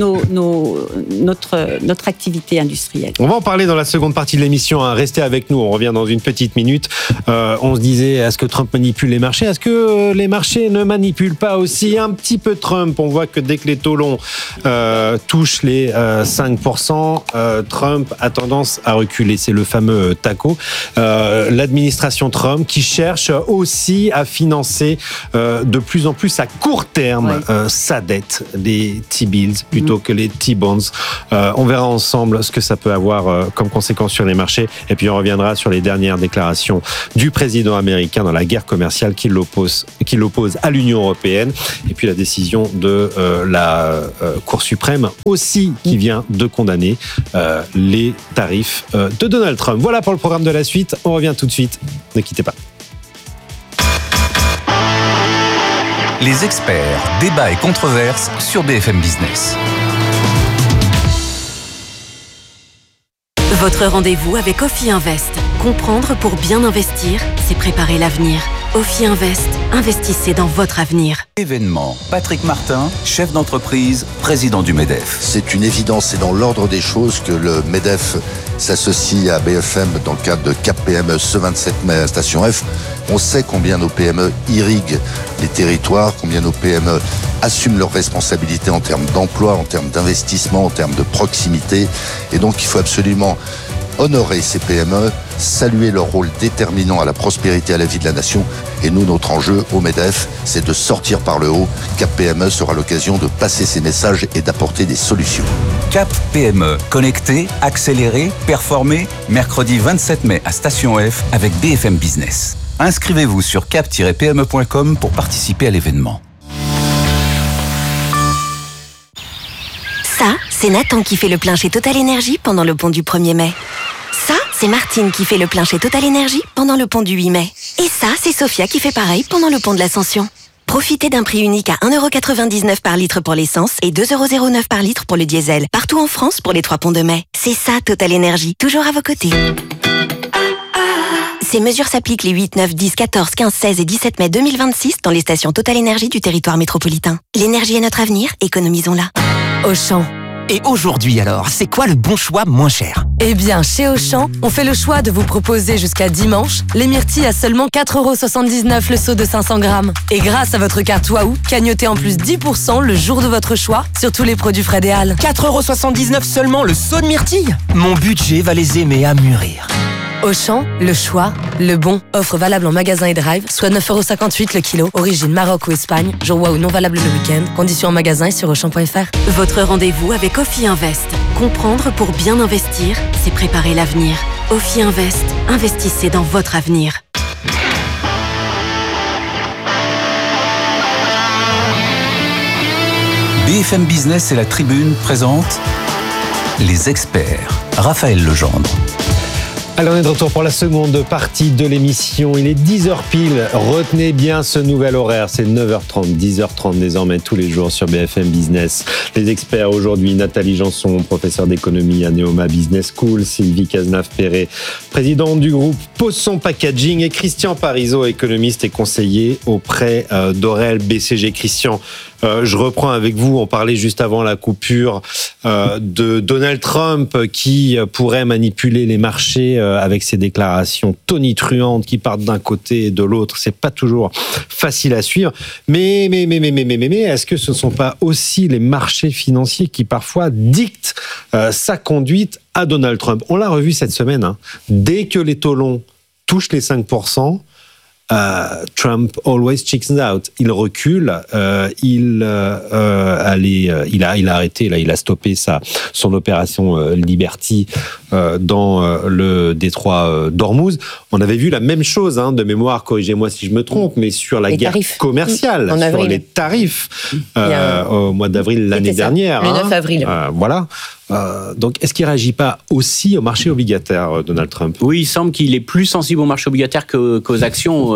notre activité industrielle. On va en parler dans la seconde partie de l'émission. Restez avec nous, on revient dans une petite minute. On se disait, est-ce que Trump manipule les marchés ? Est-ce que les marchés ne manipulent pas aussi un petit peu Trump ? On voit que dès que les taux longs touchent les 5%, Trump a tendance à reculer. C'est le fameux TACO. L'administration Trump qui cherche aussi à financer de plus en plus à court terme sa dette, les T-bills plutôt que les T-bonds. On verra ensemble ce que ça peut avoir comme conséquence sur les marchés. Et puis on reviendra sur les dernières déclarations du président américain dans la guerre commerciale qui l'oppose à l'Union européenne. Et puis la décision de la Cour suprême aussi qui vient de condamner les tarifs de Donald Trump. Voilà pour le programme de la suite. On revient tout de suite. Ne quittez pas. Les experts, débats et controverses sur BFM Business. Votre rendez-vous avec Ophi Invest. Comprendre pour bien investir, c'est préparer l'avenir. Ophi Invest, investissez dans votre avenir. Événement. Patrick Martin, chef d'entreprise, président du MEDEF. C'est une évidence, c'est dans l'ordre des choses que le MEDEF s'associe à BFM dans le cadre de Cap PME ce 27 mai à Station F. On sait combien nos PME irriguent les territoires, combien nos PME assument leurs responsabilités en termes d'emploi, en termes d'investissement, en termes de proximité. Et donc il faut absolument honorer ces PME, saluer leur rôle déterminant à la prospérité et à la vie de la nation. Et nous, notre enjeu au MEDEF, c'est de sortir par le haut. Cap PME sera l'occasion de passer ces messages et d'apporter des solutions. Cap PME, connecté, accéléré, performé, mercredi 27 mai à Station F avec BFM Business. Inscrivez-vous sur cap-pme.com pour participer à l'événement. Ça, c'est Nathan qui fait le plein chez Total Energy pendant le pont du 1er mai. Ça, c'est Martine qui fait le plein chez Total Energy pendant le pont du 8 mai. Et ça, c'est Sophia qui fait pareil pendant le pont de l'Ascension. Profitez d'un prix unique à 1,99€ par litre pour l'essence et 2,09€ par litre pour le diesel. Partout en France pour les 3 ponts de mai. C'est ça, Total Energy. Toujours à vos côtés. Ces mesures s'appliquent les 8, 9, 10, 14, 15, 16 et 17 mai 2026 dans les stations Total Energy du territoire métropolitain. L'énergie est notre avenir, économisons-la. Auchan. Et aujourd'hui alors, c'est quoi le bon choix moins cher ? Eh bien, chez Auchan, on fait le choix de vous proposer jusqu'à dimanche les myrtilles à seulement 4,79€ le seau de 500 grammes. Et grâce à votre carte Waouh, cagnotez en plus 10% le jour de votre choix sur tous les produits Fred et Al. 4,79€ seulement le seau de myrtilles ? Mon budget va les aimer à mûrir. Auchan, le choix, le bon. Offre valable en magasin et drive, soit 9,58€ le kilo. Origine Maroc ou Espagne. Jour Waouh non valable le week-end. Conditions en magasin et sur Auchan.fr. Votre rendez-vous avec Ophi Invest. Comprendre pour bien investir, c'est préparer l'avenir. Ophi Invest, investissez dans votre avenir. BFM Business et la Tribune présentent les experts. Raphaël Legendre. Alors on est de retour pour la seconde partie de l'émission. Il est 10h pile. Retenez bien ce nouvel horaire. C'est 9h30, 10h30 désormais tous les jours sur BFM Business. Les experts aujourd'hui, Nathalie Janson, professeure d'économie à Neoma Business School, Sylvie Cazenave-Perret, présidente du groupe Posson Packaging, et Christian Parizeau, économiste et conseiller auprès d'Aurel BCG. Christian, je reprends avec vous. On parlait juste avant la coupure de Donald Trump qui pourrait manipuler les marchés avec ses déclarations tonitruantes qui partent d'un côté et de l'autre. C'est pas toujours facile à suivre. Mais, est-ce que ce ne sont pas aussi les marchés financiers qui parfois dictent sa conduite à Donald Trump ? On l'a revu cette semaine. Dès que les taux longs touchent les 5%, Trump always chickens out. Il recule, il a arrêté, là, il a stoppé son opération Liberty dans le détroit d'Ormuz. On avait vu la même chose, de mémoire, corrigez-moi si je me trompe, mais sur la guerre commerciale, sur les tarifs au mois d'avril l'année dernière. Le 9 avril. Voilà. Donc, est-ce qu'il ne réagit pas aussi au marché obligataire, Donald Trump ? Oui, il semble qu'il est plus sensible au marché obligataire qu'aux actions.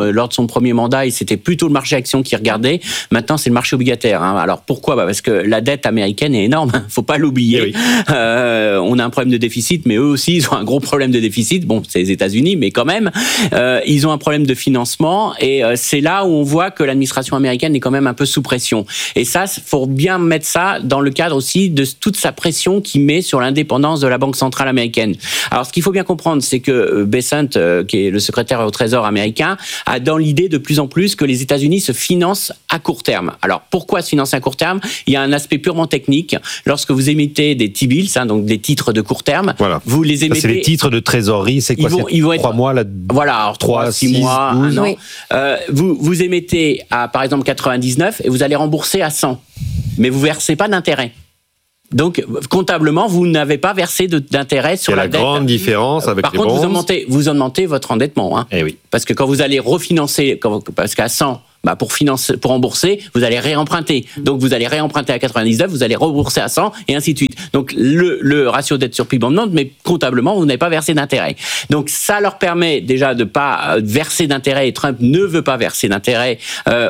lors de son premier mandat, et c'était plutôt le marché action qui regardait. Maintenant, c'est le marché obligataire. Alors pourquoi ? Parce que la dette américaine est énorme. Faut pas l'oublier. Oui. On a un problème de déficit, mais eux aussi, ils ont un gros problème de déficit. Bon, c'est les États-Unis, mais quand même, ils ont un problème de financement. Et c'est là où on voit que l'administration américaine est quand même un peu sous pression. Et ça, faut bien mettre ça dans le cadre aussi de toute sa pression qu'il met sur l'indépendance de la Banque centrale américaine. Alors, ce qu'il faut bien comprendre, c'est que Bessent, qui est le secrétaire au Trésor américain, a dans l'idée de plus en plus que les États-Unis se financent à court terme. Alors, pourquoi se financer à court terme ? Il y a un aspect purement technique. Lorsque vous émettez des T-bills, donc des titres de court terme, vous les émettez... Ça, c'est les titres de trésorerie, c'est quoi ? Ils vont être 3 mois, là. Voilà, alors 3, 6 mois, 1 an. Oui. Vous émettez à, par exemple, 99 et vous allez rembourser à 100. Mais vous versez pas d'intérêt. Donc, comptablement, vous n'avez pas versé d'intérêt sur la dette. C'est la grande différence avec les bonds. Par contre, vous augmentez votre endettement. Eh oui. Parce que quand vous allez refinancer, parce qu'à 100, pour rembourser, vous allez réemprunter. Donc, vous allez réemprunter à 99, vous allez rembourser à 100, et ainsi de suite. Donc, le ratio dette sur PIB augmente, mais comptablement, vous n'avez pas versé d'intérêt. Donc, ça leur permet déjà de pas verser d'intérêt, et Trump ne veut pas verser d'intérêt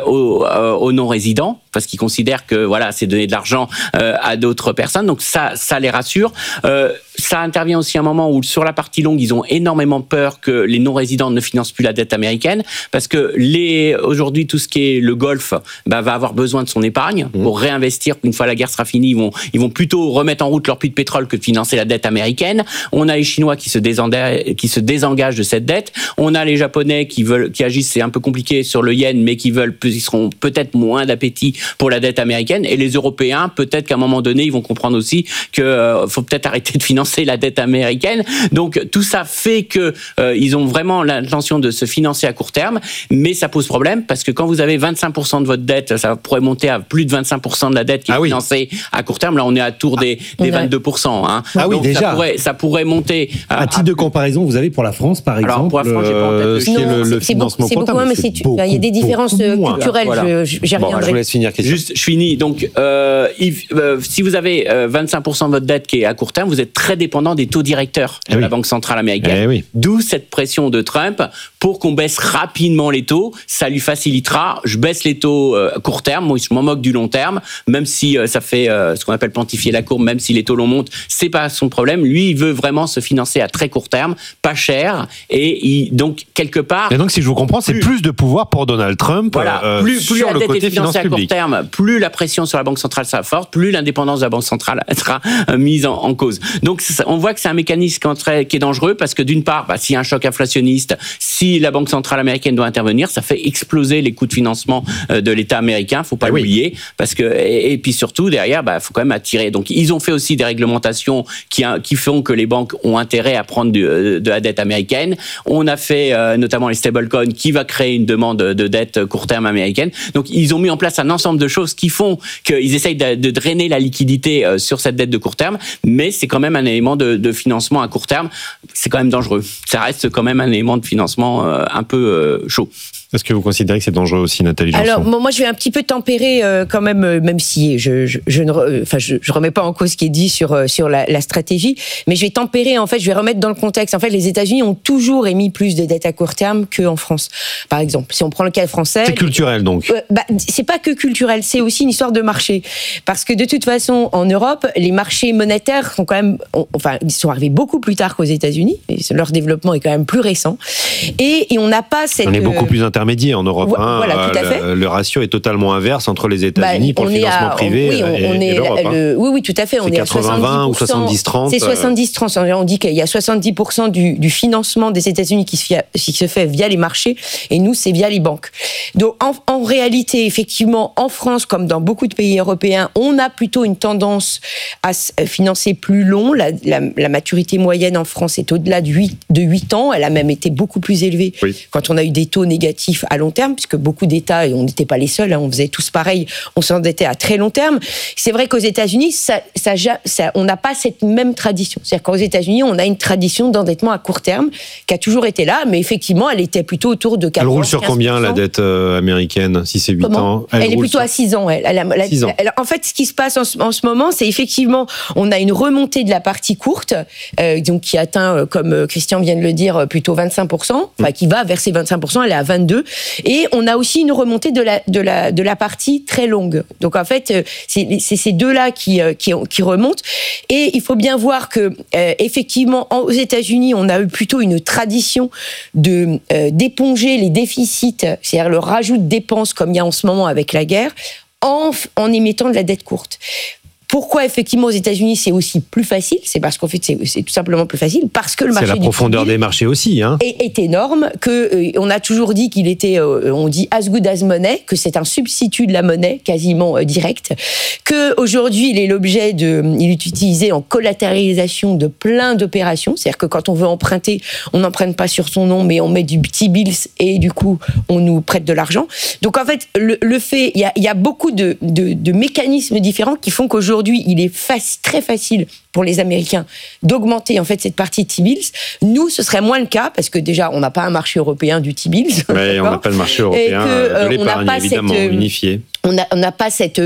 aux non-résidents, parce qu'il considère que, voilà, c'est donner de l'argent à d'autres personnes. Donc, ça les rassure. Ça intervient aussi à un moment où, sur la partie longue, ils ont énormément peur que les non-résidents ne financent plus la dette américaine, parce que aujourd'hui, tout ce qui est le Golfe va avoir besoin de son épargne pour réinvestir. Une fois la guerre sera finie, ils vont plutôt remettre en route leur puits de pétrole que de financer la dette américaine. On a les Chinois qui se désengagent de cette dette. On a les Japonais qui agissent, c'est un peu compliqué sur le yen, mais ils seront peut-être moins d'appétit pour la dette américaine. Et les Européens, peut-être qu'à un moment donné, ils vont comprendre aussi que faut peut-être arrêter de financer la dette américaine. Donc tout ça fait que ils ont vraiment l'intention de se financer à court terme, mais ça pose problème parce que quand vous avez 25% de votre dette, ça pourrait monter à plus de 25% de la dette qui est financée à court terme. Là, on est à tour des 22%. Hein. Ah oui, donc, déjà. Ça pourrait monter. À titre de comparaison, vous avez pour la France, par exemple. Alors, pour la France, j'ai pas en tête le financement comptable. C'est beaucoup, mais il y a des différences culturelles. Voilà. J'y reviendrai. Je vous laisse finir. Juste, je finis. Donc, si vous avez 25% de votre dette qui est à court terme, vous êtes très dépendant des taux directeurs de la Banque centrale américaine. D'où cette pression de Trump pour qu'on baisse rapidement les taux. Ça lui facilitera. Je baisse les taux à court terme. Moi, je m'en moque du long terme, même si ça fait ce qu'on appelle pontifier la courbe. Même si les taux longs montent, c'est pas son problème. Lui, il veut vraiment se financer à très court terme, pas cher, et donc quelque part. Et donc, si je vous comprends, c'est plus de pouvoir pour Donald Trump. Voilà. Plus sur la le dette côté est financée à court terme, plus la pression sur la Banque centrale sera forte, plus l'indépendance de la Banque centrale sera mise en cause. Donc, on voit que c'est un mécanisme qui est dangereux parce que d'une part, s'il y a un choc inflationniste, si la Banque centrale américaine doit intervenir, ça fait exploser les coûts de financement de l'État américain. Faut pas l'oublier, parce que et puis surtout derrière, faut quand même attirer. Donc, ils ont fait aussi des réglementations qui font que les banques ont intérêt à prendre de la dette américaine. On a fait notamment les stablecoins qui va créer une demande de dette court terme américaine. Donc, ils ont mis en place un ensemble de choses qui font qu'ils essayent de drainer la liquidité sur cette dette de court terme, mais c'est quand même un élément de financement à court terme. C'est quand même dangereux. Ça reste quand même un élément de financement un peu chaud. Est-ce que vous considérez que c'est dangereux aussi, Nathalie Janson ? Alors, moi, je vais un petit peu tempérer quand même si je ne remets pas en cause ce qui est dit sur la stratégie, mais je vais tempérer, en fait, je vais remettre dans le contexte. En fait, les États-Unis ont toujours émis plus de dettes à court terme qu'en France. Par exemple, si on prend le cas français... C'est culturel, donc. C'est pas que culturel, c'est aussi une histoire de marché. Parce que de toute façon, en Europe, les marchés monétaires sont quand même... ils sont arrivés beaucoup plus tard qu'aux États-Unis. Leur développement est quand même plus récent. Et on n'a pas cette... On est beaucoup plus intermédiaire en Europe. Voilà, tout à fait. Le ratio est totalement inverse entre les États-Unis pour le financement privé et l'Europe. Oui, tout à fait. On est à 80-20 ou 70-30. C'est 70-30. On dit qu'il y a 70% du financement des États-Unis qui se fait via les marchés, et nous, c'est via les banques. Donc, en réalité, effectivement, en France, comme dans beaucoup de pays européens, on a plutôt une tendance à financer plus long. La maturité moyenne en France est au-delà de 8 ans. Elle a même été beaucoup plus élevée quand on a eu des taux négatifs à long terme, puisque beaucoup d'États, et on n'était pas les seuls, on faisait tous pareil, on s'endettait à très long terme. C'est vrai qu'aux États-Unis, on n'a pas cette même tradition. C'est-à-dire qu'aux États-Unis, on a une tradition d'endettement à court terme qui a toujours été là, mais effectivement, elle était plutôt autour de 14-15%. Elle roule sur combien, la dette américaine, si c'est 8 ans Elle est plutôt à 6 ans. 6 ans. En fait, ce qui se passe en ce moment, c'est effectivement, on a une remontée de la partie courte, donc qui atteint, comme Christian vient de le dire, plutôt 25%, qui va verser 25%, elle est à 22%. 2. Et on a aussi une remontée de la partie très longue. Donc en fait, c'est ces deux-là qui remontent. Et il faut bien voir que effectivement, aux États-Unis, on a eu plutôt une tradition d'éponger les déficits, c'est-à-dire le rajout de dépenses comme il y a en ce moment avec la guerre, en émettant de la dette courte. Pourquoi effectivement aux États-Unis c'est aussi plus facile ? C'est parce qu'en fait c'est tout simplement plus facile parce que le marché c'est la profondeur des marchés aussi, hein. est énorme. Que on a toujours dit qu'il était, on dit as good as money, que c'est un substitut de la monnaie quasiment direct. Que aujourd'hui il est utilisé en collatéralisation de plein d'opérations. C'est-à-dire que quand on veut emprunter, on n'emprunte pas sur son nom, mais on met du T-bills et du coup on nous prête de l'argent. Donc en fait le fait, il y a beaucoup de mécanismes différents qui font qu'aujourd'hui il est très facile pour les Américains d'augmenter en fait cette partie de T-bills. Nous, ce serait moins le cas parce que déjà, on n'a pas un marché européen du T-bills. Mais on n'a pas le marché européen de l'épargne, évidemment, unifié. On n'a pas cette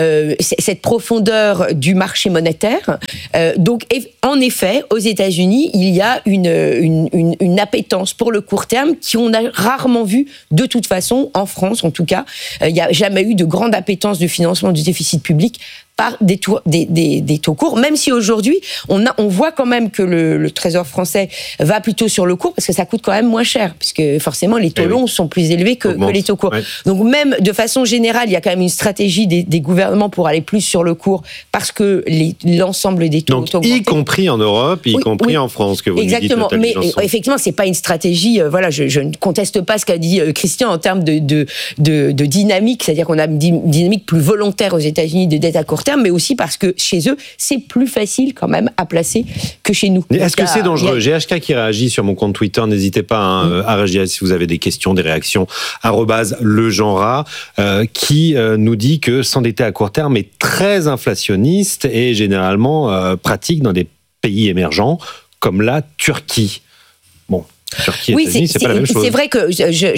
profondeur du marché monétaire. Donc, en effet, aux États-Unis, il y a une appétence pour le court terme qu'on a rarement vu de toute façon, en France en tout cas. Il n'y a jamais eu de grande appétence de financement du déficit public par des taux courts, même si aujourd'hui, on voit quand même que le Trésor français va plutôt sur le court, parce que ça coûte quand même moins cher, puisque forcément, les taux longs sont plus élevés que les taux courts. Ouais. Donc même, de façon générale, il y a quand même une stratégie des gouvernements pour aller plus sur le court, parce que l'ensemble des taux ont augmenté. Y compris en Europe, y compris en France, que vous exactement. Nous dites. Mais effectivement, c'est pas une stratégie, voilà, je ne conteste pas ce qu'a dit Christian en termes de dynamique, c'est-à-dire qu'on a une dynamique plus volontaire aux États-Unis de dette à court terme, mais aussi parce que chez eux, c'est plus facile quand même à placer que chez nous. Est-ce que c'est dangereux ? GHK qui réagit sur mon compte Twitter, n'hésitez pas à réagir si vous avez des questions, des réactions, @legenrat, qui nous dit que s'endetter à court terme est très inflationniste et généralement pratique dans des pays émergents comme la Turquie. Bon. Turquie, oui, États-Unis, c'est pas la même chose. C'est vrai que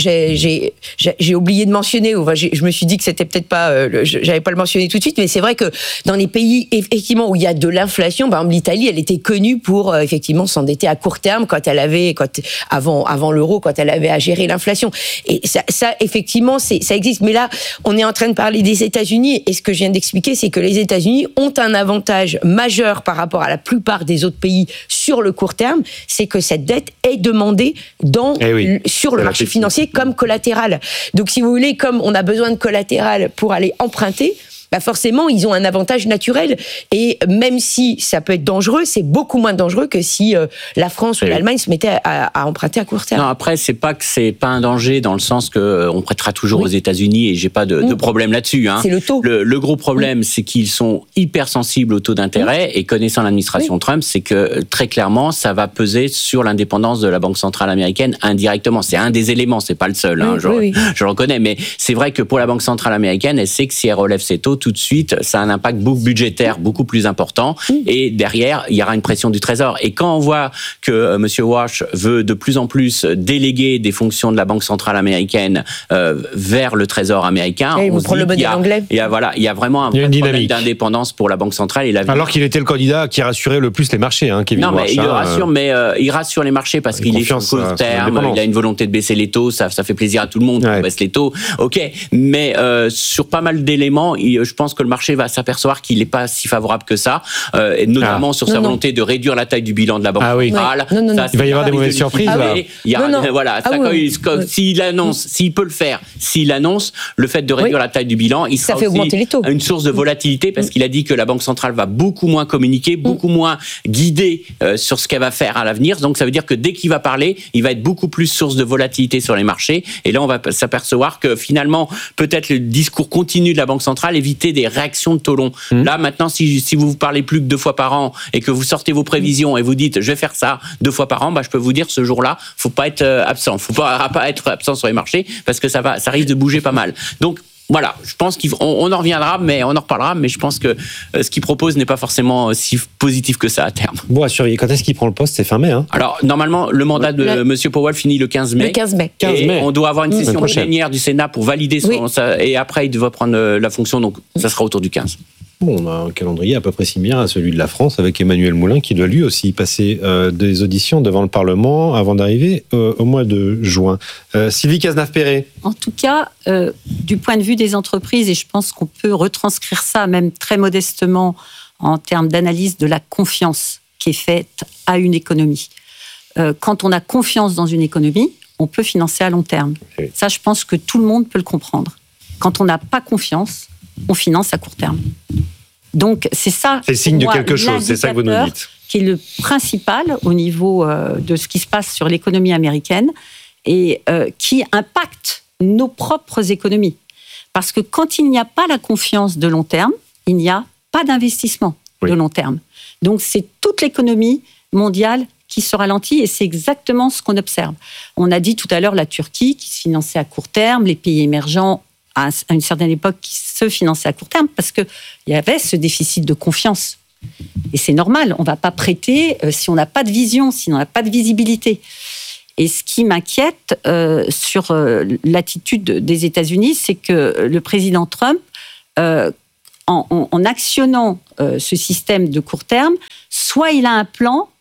j'ai oublié de mentionner, ou je me suis dit que c'était peut-être pas, j'avais pas le mentionné tout de suite, mais c'est vrai que dans les pays effectivement où il y a de l'inflation, par exemple l'Italie, elle était connue pour effectivement s'endetter à court terme avant l'euro, quand elle avait à gérer l'inflation. Et ça effectivement, ça existe. Mais là, on est en train de parler des États-Unis, et ce que je viens d'expliquer, c'est que les États-Unis ont un avantage majeur par rapport à la plupart des autres pays sur le court terme, c'est que cette dette est demandée sur le marché financier comme collatéral. Donc, si vous voulez, comme on a besoin de collatéral pour aller emprunter, forcément, ils ont un avantage naturel. Et même si ça peut être dangereux, c'est beaucoup moins dangereux que si la France ou l'Allemagne se mettaient à emprunter à court terme. Non, après, c'est pas un danger dans le sens que on prêtera toujours aux États-Unis et j'ai pas de problème là-dessus. Hein. C'est le taux. Le gros problème, c'est qu'ils sont hyper sensibles au taux d'intérêt et connaissant l'administration Trump, c'est que très clairement, ça va peser sur l'indépendance de la Banque centrale américaine indirectement. C'est un des éléments, c'est pas le seul. Hein, je le reconnais, mais c'est vrai que pour la Banque centrale américaine, elle sait que si elle relève ses taux, tout de suite, ça a un impact budgétaire beaucoup plus important. Et derrière, il y aura une pression du Trésor. Et quand on voit que M. Walsh veut de plus en plus déléguer des fonctions de la Banque centrale américaine vers le Trésor américain, on se dit qu'il y a vraiment un problème d'indépendance pour la Banque centrale. Et alors qu'il était le candidat qui rassurait le plus les marchés, hein, Kevin Walsh. Non, mais il rassure les marchés parce qu'il est sur court terme, il a une volonté de baisser les taux, ça fait plaisir à tout le monde, on baisse les taux, ok. Mais sur pas mal d'éléments, je pense que le marché va s'apercevoir qu'il n'est pas si favorable que ça, et notamment sur sa volonté de réduire la taille du bilan de la Banque centrale. Il va y avoir des mauvaises surprises. S'il annonce, s'il peut le faire, s'il annonce le fait de réduire la taille du bilan, il sera aussi une source de volatilité parce qu'il a dit que la Banque centrale va beaucoup moins communiquer, beaucoup moins guider sur ce qu'elle va faire à l'avenir. Donc ça veut dire que dès qu'il va parler, il va être beaucoup plus source de volatilité sur les marchés. Et là, on va s'apercevoir que finalement, peut-être le discours continu de la Banque centrale éviter des réactions de taux longs. Là, maintenant, si vous parlez plus que 2 fois par an et que vous sortez vos prévisions et vous dites je vais faire ça 2 fois par an, je peux vous dire ce jour-là, faut pas être absent. Faut pas être absent sur les marchés parce que ça risque de bouger pas mal. Donc, voilà, je pense qu'on en reviendra, mais on en reparlera, mais je pense que ce qu'il propose n'est pas forcément si positif que ça à terme. Bon, à surveiller. Quand est-ce qu'il prend le poste ? C'est fin mai, hein ? Alors, normalement, le mandat de M. Powell finit le 15 mai. Le 15 mai. Et on doit avoir une session plénière du Sénat pour valider et après, il devra prendre la fonction, donc ça sera autour du 15. Bon, on a un calendrier à peu près similaire à celui de la France, avec Emmanuel Moulin qui doit lui aussi passer des auditions devant le Parlement avant d'arriver au mois de juin. Sylvie Cazenave-Perret. En tout cas, du point de vue des entreprises, et je pense qu'on peut retranscrire ça même très modestement en termes d'analyse de la confiance qui est faite à une économie. Quand on a confiance dans une économie, on peut financer à long terme. Okay. Ça, je pense que tout le monde peut le comprendre. Quand on n'a pas confiance, on finance à court terme. Donc, c'est ça. C'est signe de quelque chose, c'est ça que vous nous dites. Qui est le principal au niveau de ce qui se passe sur l'économie américaine et qui impacte nos propres économies. Parce que quand il n'y a pas la confiance de long terme, il n'y a pas d'investissement de long terme. Donc, c'est toute l'économie mondiale qui se ralentit et c'est exactement ce qu'on observe. On a dit tout à l'heure la Turquie qui se finançait à court terme, les pays émergents à une certaine époque qui se finançaient à court terme parce qu'il y avait ce déficit de confiance. Et c'est normal, on ne va pas prêter si on n'a pas de vision, si on n'a pas de visibilité. Et ce qui m'inquiète sur l'attitude des États-Unis, c'est que le président Trump, en actionnant ce système de court terme, soit il a un plan,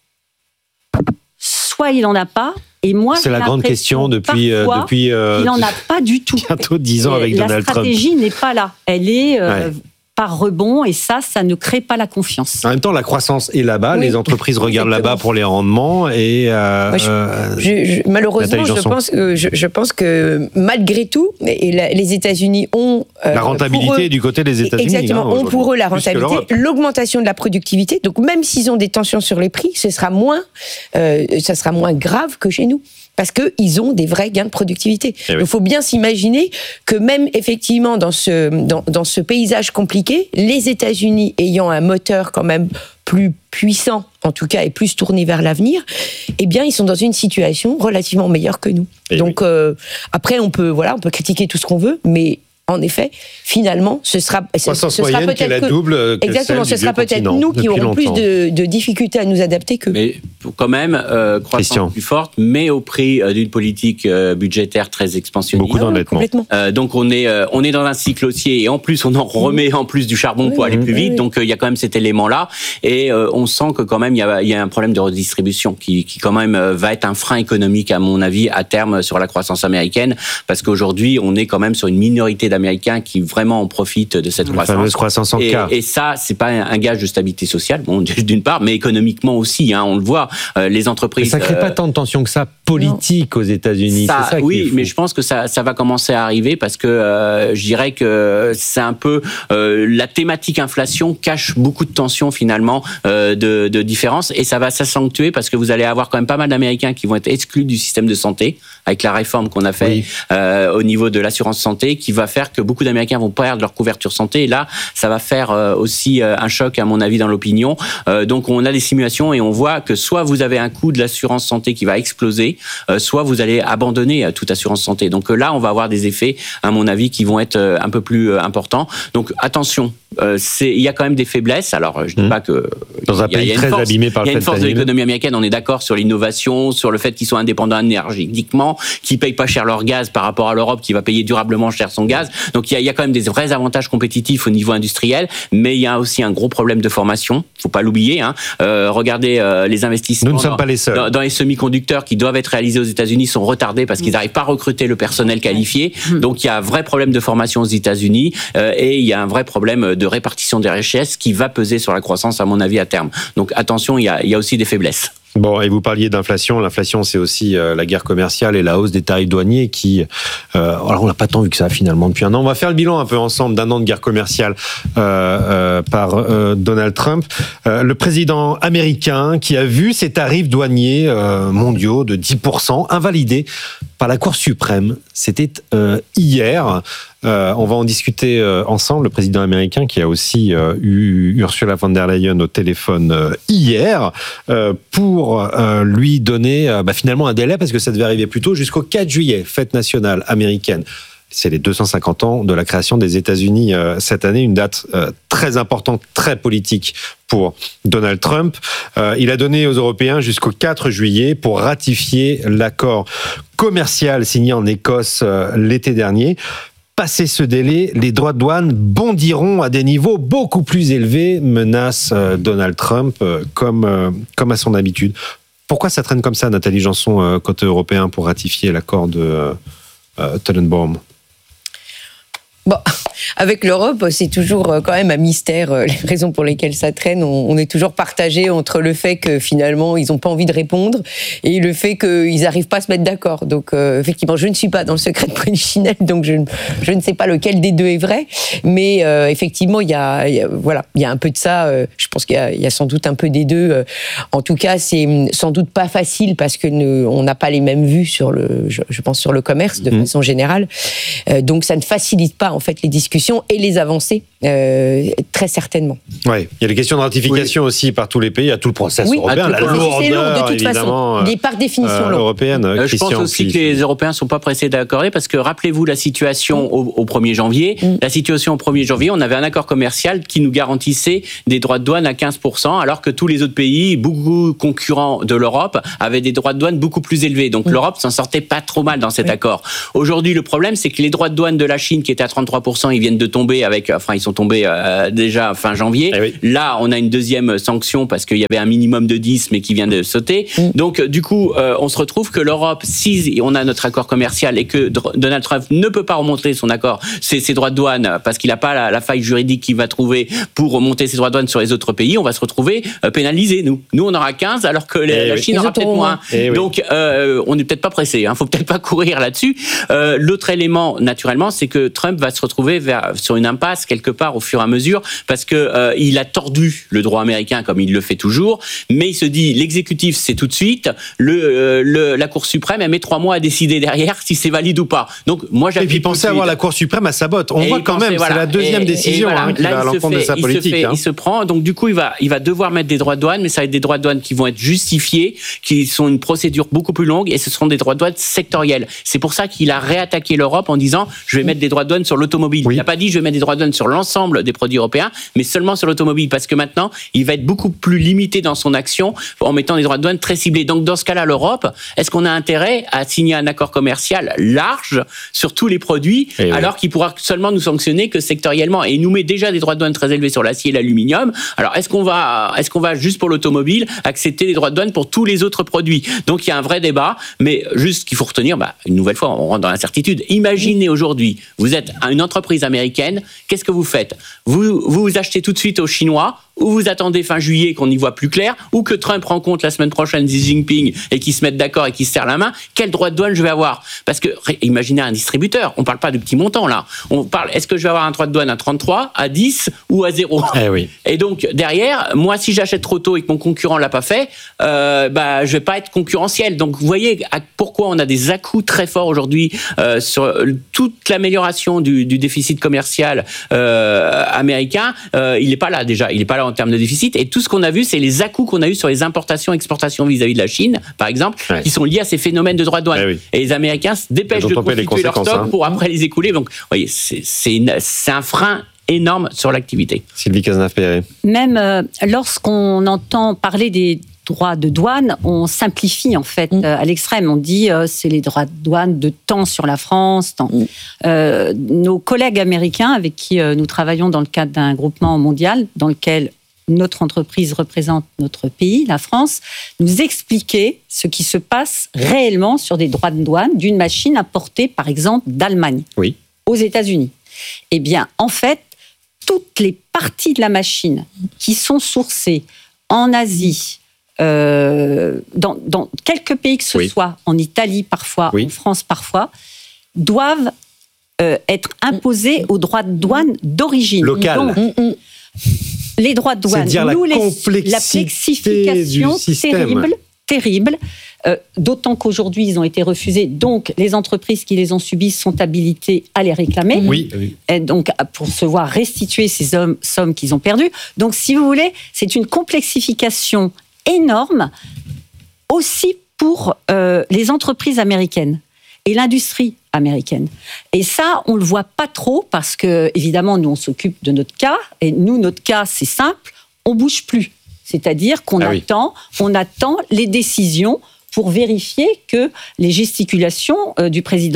soit il n'en a pas. Et moi, c'est la grande question depuis il n'en a pas du tout. Bientôt 10 ans avec Donald Trump. La stratégie n'est pas là. Elle est par rebond et ça ne crée pas la confiance. En même temps, la croissance est là-bas. Les entreprises regardent là-bas pour les rendements et malheureusement, je pense que malgré tout, les États-Unis ont la rentabilité du côté des États-Unis. Exactement, ont pour eux la rentabilité, l'augmentation de la productivité. Donc même s'ils ont des tensions sur les prix, ça sera moins grave que chez nous. Parce qu'ils ont des vrais gains de productivité. Il faut bien s'imaginer que même effectivement dans ce paysage compliqué, les États-Unis ayant un moteur quand même plus puissant, en tout cas, et plus tourné vers l'avenir, eh bien, ils sont dans une situation relativement meilleure que nous. Donc, après, on peut critiquer tout ce qu'on veut, mais en effet, finalement, ce sera peut-être la double. Exactement, ce sera peut-être nous qui aurons plus de difficultés à nous adapter que. Mais quand même, croissance plus forte, mais au prix d'une politique budgétaire très expansionniste. Beaucoup d'endettement. Donc on est dans un cycle haussier et en plus on en remet en plus du charbon pour aller plus vite. Donc il y a quand même cet élément-là et on sent que quand même il y a un problème de redistribution qui quand même va être un frein économique à mon avis à terme sur la croissance américaine parce qu'aujourd'hui on est quand même sur une minorité d'Américains qui vraiment en profitent de cette croissance. Fameuse croissance en K. Et ça, c'est pas un gage de stabilité sociale, bon, d'une part, mais économiquement aussi. On le voit, les entreprises. Mais ça crée pas tant de tensions que ça politique aux États-Unis. C'est ça oui, mais je pense que ça va commencer à arriver parce que je dirais que c'est un peu la thématique inflation cache beaucoup de tensions finalement de différences et ça va s'accentuer parce que vous allez avoir quand même pas mal d'Américains qui vont être exclus du système de santé avec la réforme qu'on a fait au niveau de l'assurance santé qui va faire que beaucoup d'Américains vont perdre leur couverture santé. Et là, ça va faire aussi un choc, à mon avis, dans l'opinion. Donc, on a des simulations et on voit que soit vous avez un coût de l'assurance santé qui va exploser, soit vous allez abandonner toute assurance santé. Donc là, on va avoir des effets, à mon avis, qui vont être un peu plus importants. Donc, attention, il y a quand même des faiblesses. Alors, je ne dis pas que... Dans un pays très abîmé par le fait. Il y a une force de l'économie américaine, on est d'accord sur l'innovation, sur le fait qu'ils soient indépendants énergétiquement, qu'ils ne payent pas cher leur gaz par rapport à l'Europe, qui va payer durablement cher son gaz. Donc il y a quand même des vrais avantages compétitifs au niveau industriel, mais il y a aussi un gros problème de formation. Faut pas l'oublier. Regardez les investissements. Nous ne sommes pas les seuls. Dans les semi-conducteurs qui doivent être réalisés aux États-Unis sont retardés parce qu'ils n'arrivent pas à recruter le personnel qualifié. Donc il y a un vrai problème de formation aux États-Unis et il y a un vrai problème de répartition des richesses qui va peser sur la croissance à mon avis à terme. Donc attention, il y a aussi des faiblesses. Bon, et vous parliez d'inflation. L'inflation, c'est aussi la guerre commerciale et la hausse des tarifs douaniers qui... alors, on n'a pas tant vu que ça, finalement, depuis un an. On va faire le bilan un peu ensemble d'un an de guerre commerciale par Donald Trump. Le président américain qui a vu ses tarifs douaniers mondiaux de 10% invalidés par la Cour suprême. C'était hier. On va en discuter ensemble. Le président américain qui a aussi eu Ursula von der Leyen au téléphone hier pour lui donner finalement un délai parce que ça devait arriver plus tôt jusqu'au 4 juillet, fête nationale américaine. C'est les 250 ans de la création des États-Unis cette année, une date très importante, très politique pour Donald Trump. Il a donné aux Européens jusqu'au 4 juillet pour ratifier l'accord commercial signé en Écosse l'été dernier. Passé ce délai, les droits de douane bondiront à des niveaux beaucoup plus élevés, menace Donald Trump, comme à son habitude. Pourquoi ça traîne comme ça, Nathalie Janson, côté européen, pour ratifier l'accord de Tenenbaum ? Bon, avec l'Europe, c'est toujours quand même un mystère. Les raisons pour lesquelles ça traîne, on est toujours partagé entre le fait que finalement ils n'ont pas envie de répondre et le fait qu'ils n'arrivent pas à se mettre d'accord. Donc effectivement, je ne suis pas dans le secret de Polichinelle, donc je ne sais pas lequel des deux est vrai. Mais effectivement, il y a un peu de ça. Je pense qu'il y a sans doute un peu des deux. En tout cas, c'est sans doute pas facile parce que on n'a pas les mêmes vues sur je pense sur le commerce de façon générale. Donc ça ne facilite pas en fait les discussions et les avancées très certainement. Ouais, il y a les questions de ratification aussi par tous les pays, il y a tout le processus européen, la lourdeur de toute façon, il est par définition européenne. Je pense aussi que les Européens sont pas pressés d'accorder parce que rappelez-vous la situation au 1er janvier. La situation au 1er janvier, on avait un accord commercial qui nous garantissait des droits de douane à 15%, alors que tous les autres pays, beaucoup concurrents de l'Europe, avaient des droits de douane beaucoup plus élevés. Donc l'Europe s'en sortait pas trop mal dans cet accord. Aujourd'hui, le problème, c'est que les droits de douane de la Chine qui étaient à 33%, ils viennent de tomber ils sont tombés déjà fin janvier. Là, on a une deuxième sanction parce qu'il y avait un minimum de 10, mais qui vient de sauter. Donc, du coup, on se retrouve que l'Europe, si on a notre accord commercial et que Donald Trump ne peut pas remonter son accord, ses droits de douane, parce qu'il n'a pas la faille juridique qu'il va trouver pour remonter ses droits de douane sur les autres pays, on va se retrouver pénalisés, nous. Nous, on aura 15, alors que la Chine aura peut-être moins. Donc, on n'est peut-être pas pressé. Faut peut-être pas courir là-dessus. L'autre élément, naturellement, c'est que Trump va se retrouver sur une impasse quelque part au fur et à mesure parce que il a tordu le droit américain comme il le fait toujours, mais il se dit l'exécutif c'est tout de suite, la Cour suprême elle met 3 mois à décider derrière si c'est valide ou pas. Donc moi j'appuie. Et puis pensez avoir la Cour suprême à sa botte. On voit quand même c'est la deuxième décision qui va à l'encontre de sa politique. Il se prend donc du coup il va devoir mettre des droits de douane, mais ça va être des droits de douane qui vont être justifiés, qui sont une procédure beaucoup plus longue et ce seront des droits de douane sectoriels. C'est pour ça qu'il a réattaqué l'Europe en disant je vais mettre des droits de douane sur l'automobile. Il n'a pas dit je vais mettre des droits de douane sur l'ensemble des produits européens, mais seulement sur l'automobile, parce que maintenant, il va être beaucoup plus limité dans son action en mettant des droits de douane très ciblés. Donc, dans ce cas-là, l'Europe, est-ce qu'on a intérêt à signer un accord commercial large sur tous les produits, alors qu'il pourra seulement nous sanctionner que sectoriellement, et il nous met déjà des droits de douane très élevés sur l'acier et l'aluminium. Alors, est-ce qu'on va juste pour l'automobile accepter des droits de douane pour tous les autres produits? Donc, il y a un vrai débat, mais juste qu'il faut retenir, une nouvelle fois, on rentre dans l'incertitude. Imaginez aujourd'hui, vous êtes une entreprise américaine, qu'est-ce que vous faites? Vous achetez tout de suite aux Chinois, ou vous attendez fin juillet qu'on y voit plus clair, ou que Trump rencontre la semaine prochaine Xi Jinping et qu'ils se mettent d'accord et qu'ils se serrent la main, quel droit de douane je vais avoir? Parce que, imaginez un distributeur, on parle pas de petits montants là, on parle, est-ce que je vais avoir un droit de douane à 33, à 10 ou à 0? Et donc, derrière, moi, si j'achète trop tôt et que mon concurrent l'a pas fait, je vais pas être concurrentiel. Donc, vous voyez pourquoi on a des à-coups très forts aujourd'hui sur toute l'amélioration du déficit commercial américain. Il est pas là déjà, il est pas là en termes de déficit, et tout ce qu'on a vu, c'est les à-coups qu'on a eu sur les importations et exportations vis-à-vis de la Chine, par exemple, qui sont liés à ces phénomènes de droits de douane. Et les Américains se dépêchent de constituer leur stock pour après les écouler. Donc, vous voyez, c'est un frein énorme sur l'activité. Sylvie Cazenave-Perret. Même lorsqu'on entend parler des droits de douane, on simplifie en fait à l'extrême. On dit c'est les droits de douane de temps sur la France. Nos collègues américains avec qui nous travaillons dans le cadre d'un groupement mondial dans lequel notre entreprise représente notre pays, la France, nous expliquaient ce qui se passe réellement sur des droits de douane d'une machine importée par exemple d'Allemagne aux États-Unis. Eh bien, en fait, toutes les parties de la machine qui sont sourcées en Asie, dans quelques pays que ce soit, en Italie parfois, en France parfois, doivent être imposés aux droits de douane d'origine. Local. Donc, les droits de douane, la complexification terrible. D'autant qu'aujourd'hui, ils ont été refusés. Donc, les entreprises qui les ont subis sont habilitées à les réclamer. Et donc, pour se voir restituer ces sommes qu'ils ont perdues. Donc, si vous voulez, c'est une complexification énorme aussi pour les entreprises américaines et l'industrie américaine. Et ça, on le voit pas trop parce que, évidemment, nous, on s'occupe de notre cas. Et nous, notre cas, c'est simple, on bouge plus. C'est-à-dire qu'on attend les décisions pour vérifier que les gesticulations du président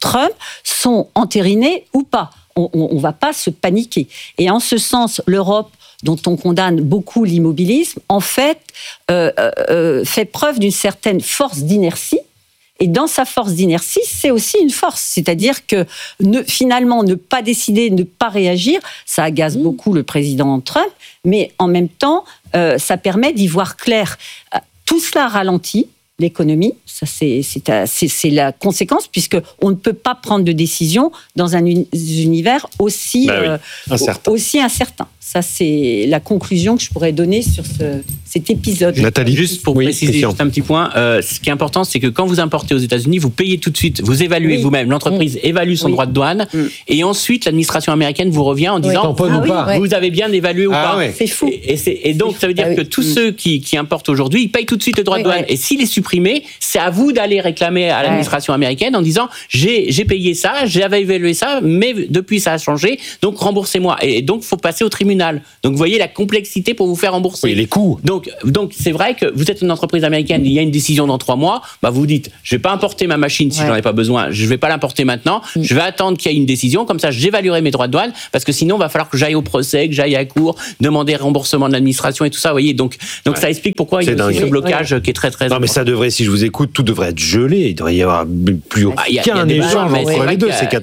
Trump sont entérinées ou pas. On ne va pas se paniquer. Et en ce sens, l'Europe, dont on condamne beaucoup l'immobilisme, en fait, fait preuve d'une certaine force d'inertie. Et dans sa force d'inertie, c'est aussi une force. C'est-à-dire que finalement, ne pas décider, ne pas réagir, ça agace beaucoup le président Trump, mais en même temps, ça permet d'y voir clair. Tout cela ralentit l'économie, ça c'est la conséquence, puisqu'on ne peut pas prendre de décision dans un univers aussi incertain. Ça, c'est la conclusion que je pourrais donner sur cet épisode. Nathalie, juste pour préciser juste un petit point, ce qui est important, c'est que quand vous importez aux États-Unis, vous payez tout de suite, vous évaluez vous-même, l'entreprise évalue son droit de douane, et ensuite l'administration américaine vous revient en disant vous avez bien évalué ou pas. C'est fou. Et donc ça veut dire que tous ceux qui importent aujourd'hui, ils payent tout de suite le droit de douane. Et s'il est supprimé, c'est à vous d'aller réclamer à l'administration américaine en disant j'ai payé ça, j'avais évalué ça, mais depuis ça a changé, donc remboursez-moi. Et donc il faut passer au tribunal. Donc vous voyez la complexité pour vous faire rembourser. Oui, les coûts. Donc c'est vrai que vous êtes une entreprise américaine, il y a une décision dans 3 mois, vous dites je vais pas importer ma machine si j'en ai pas besoin, je vais pas l'importer maintenant, je vais attendre qu'il y ait une décision, comme ça j'évaluerai mes droits de douane, parce que sinon il va falloir que j'aille au procès, que j'aille à la cour, demander remboursement de l'administration et tout ça, vous voyez. Donc ça explique pourquoi il y a aussi ce blocage qui est très très important. Non mais ça devrait, si je vous écoute, tout devrait être gelé, il devrait y avoir plus aucun échange entre les deux, c'est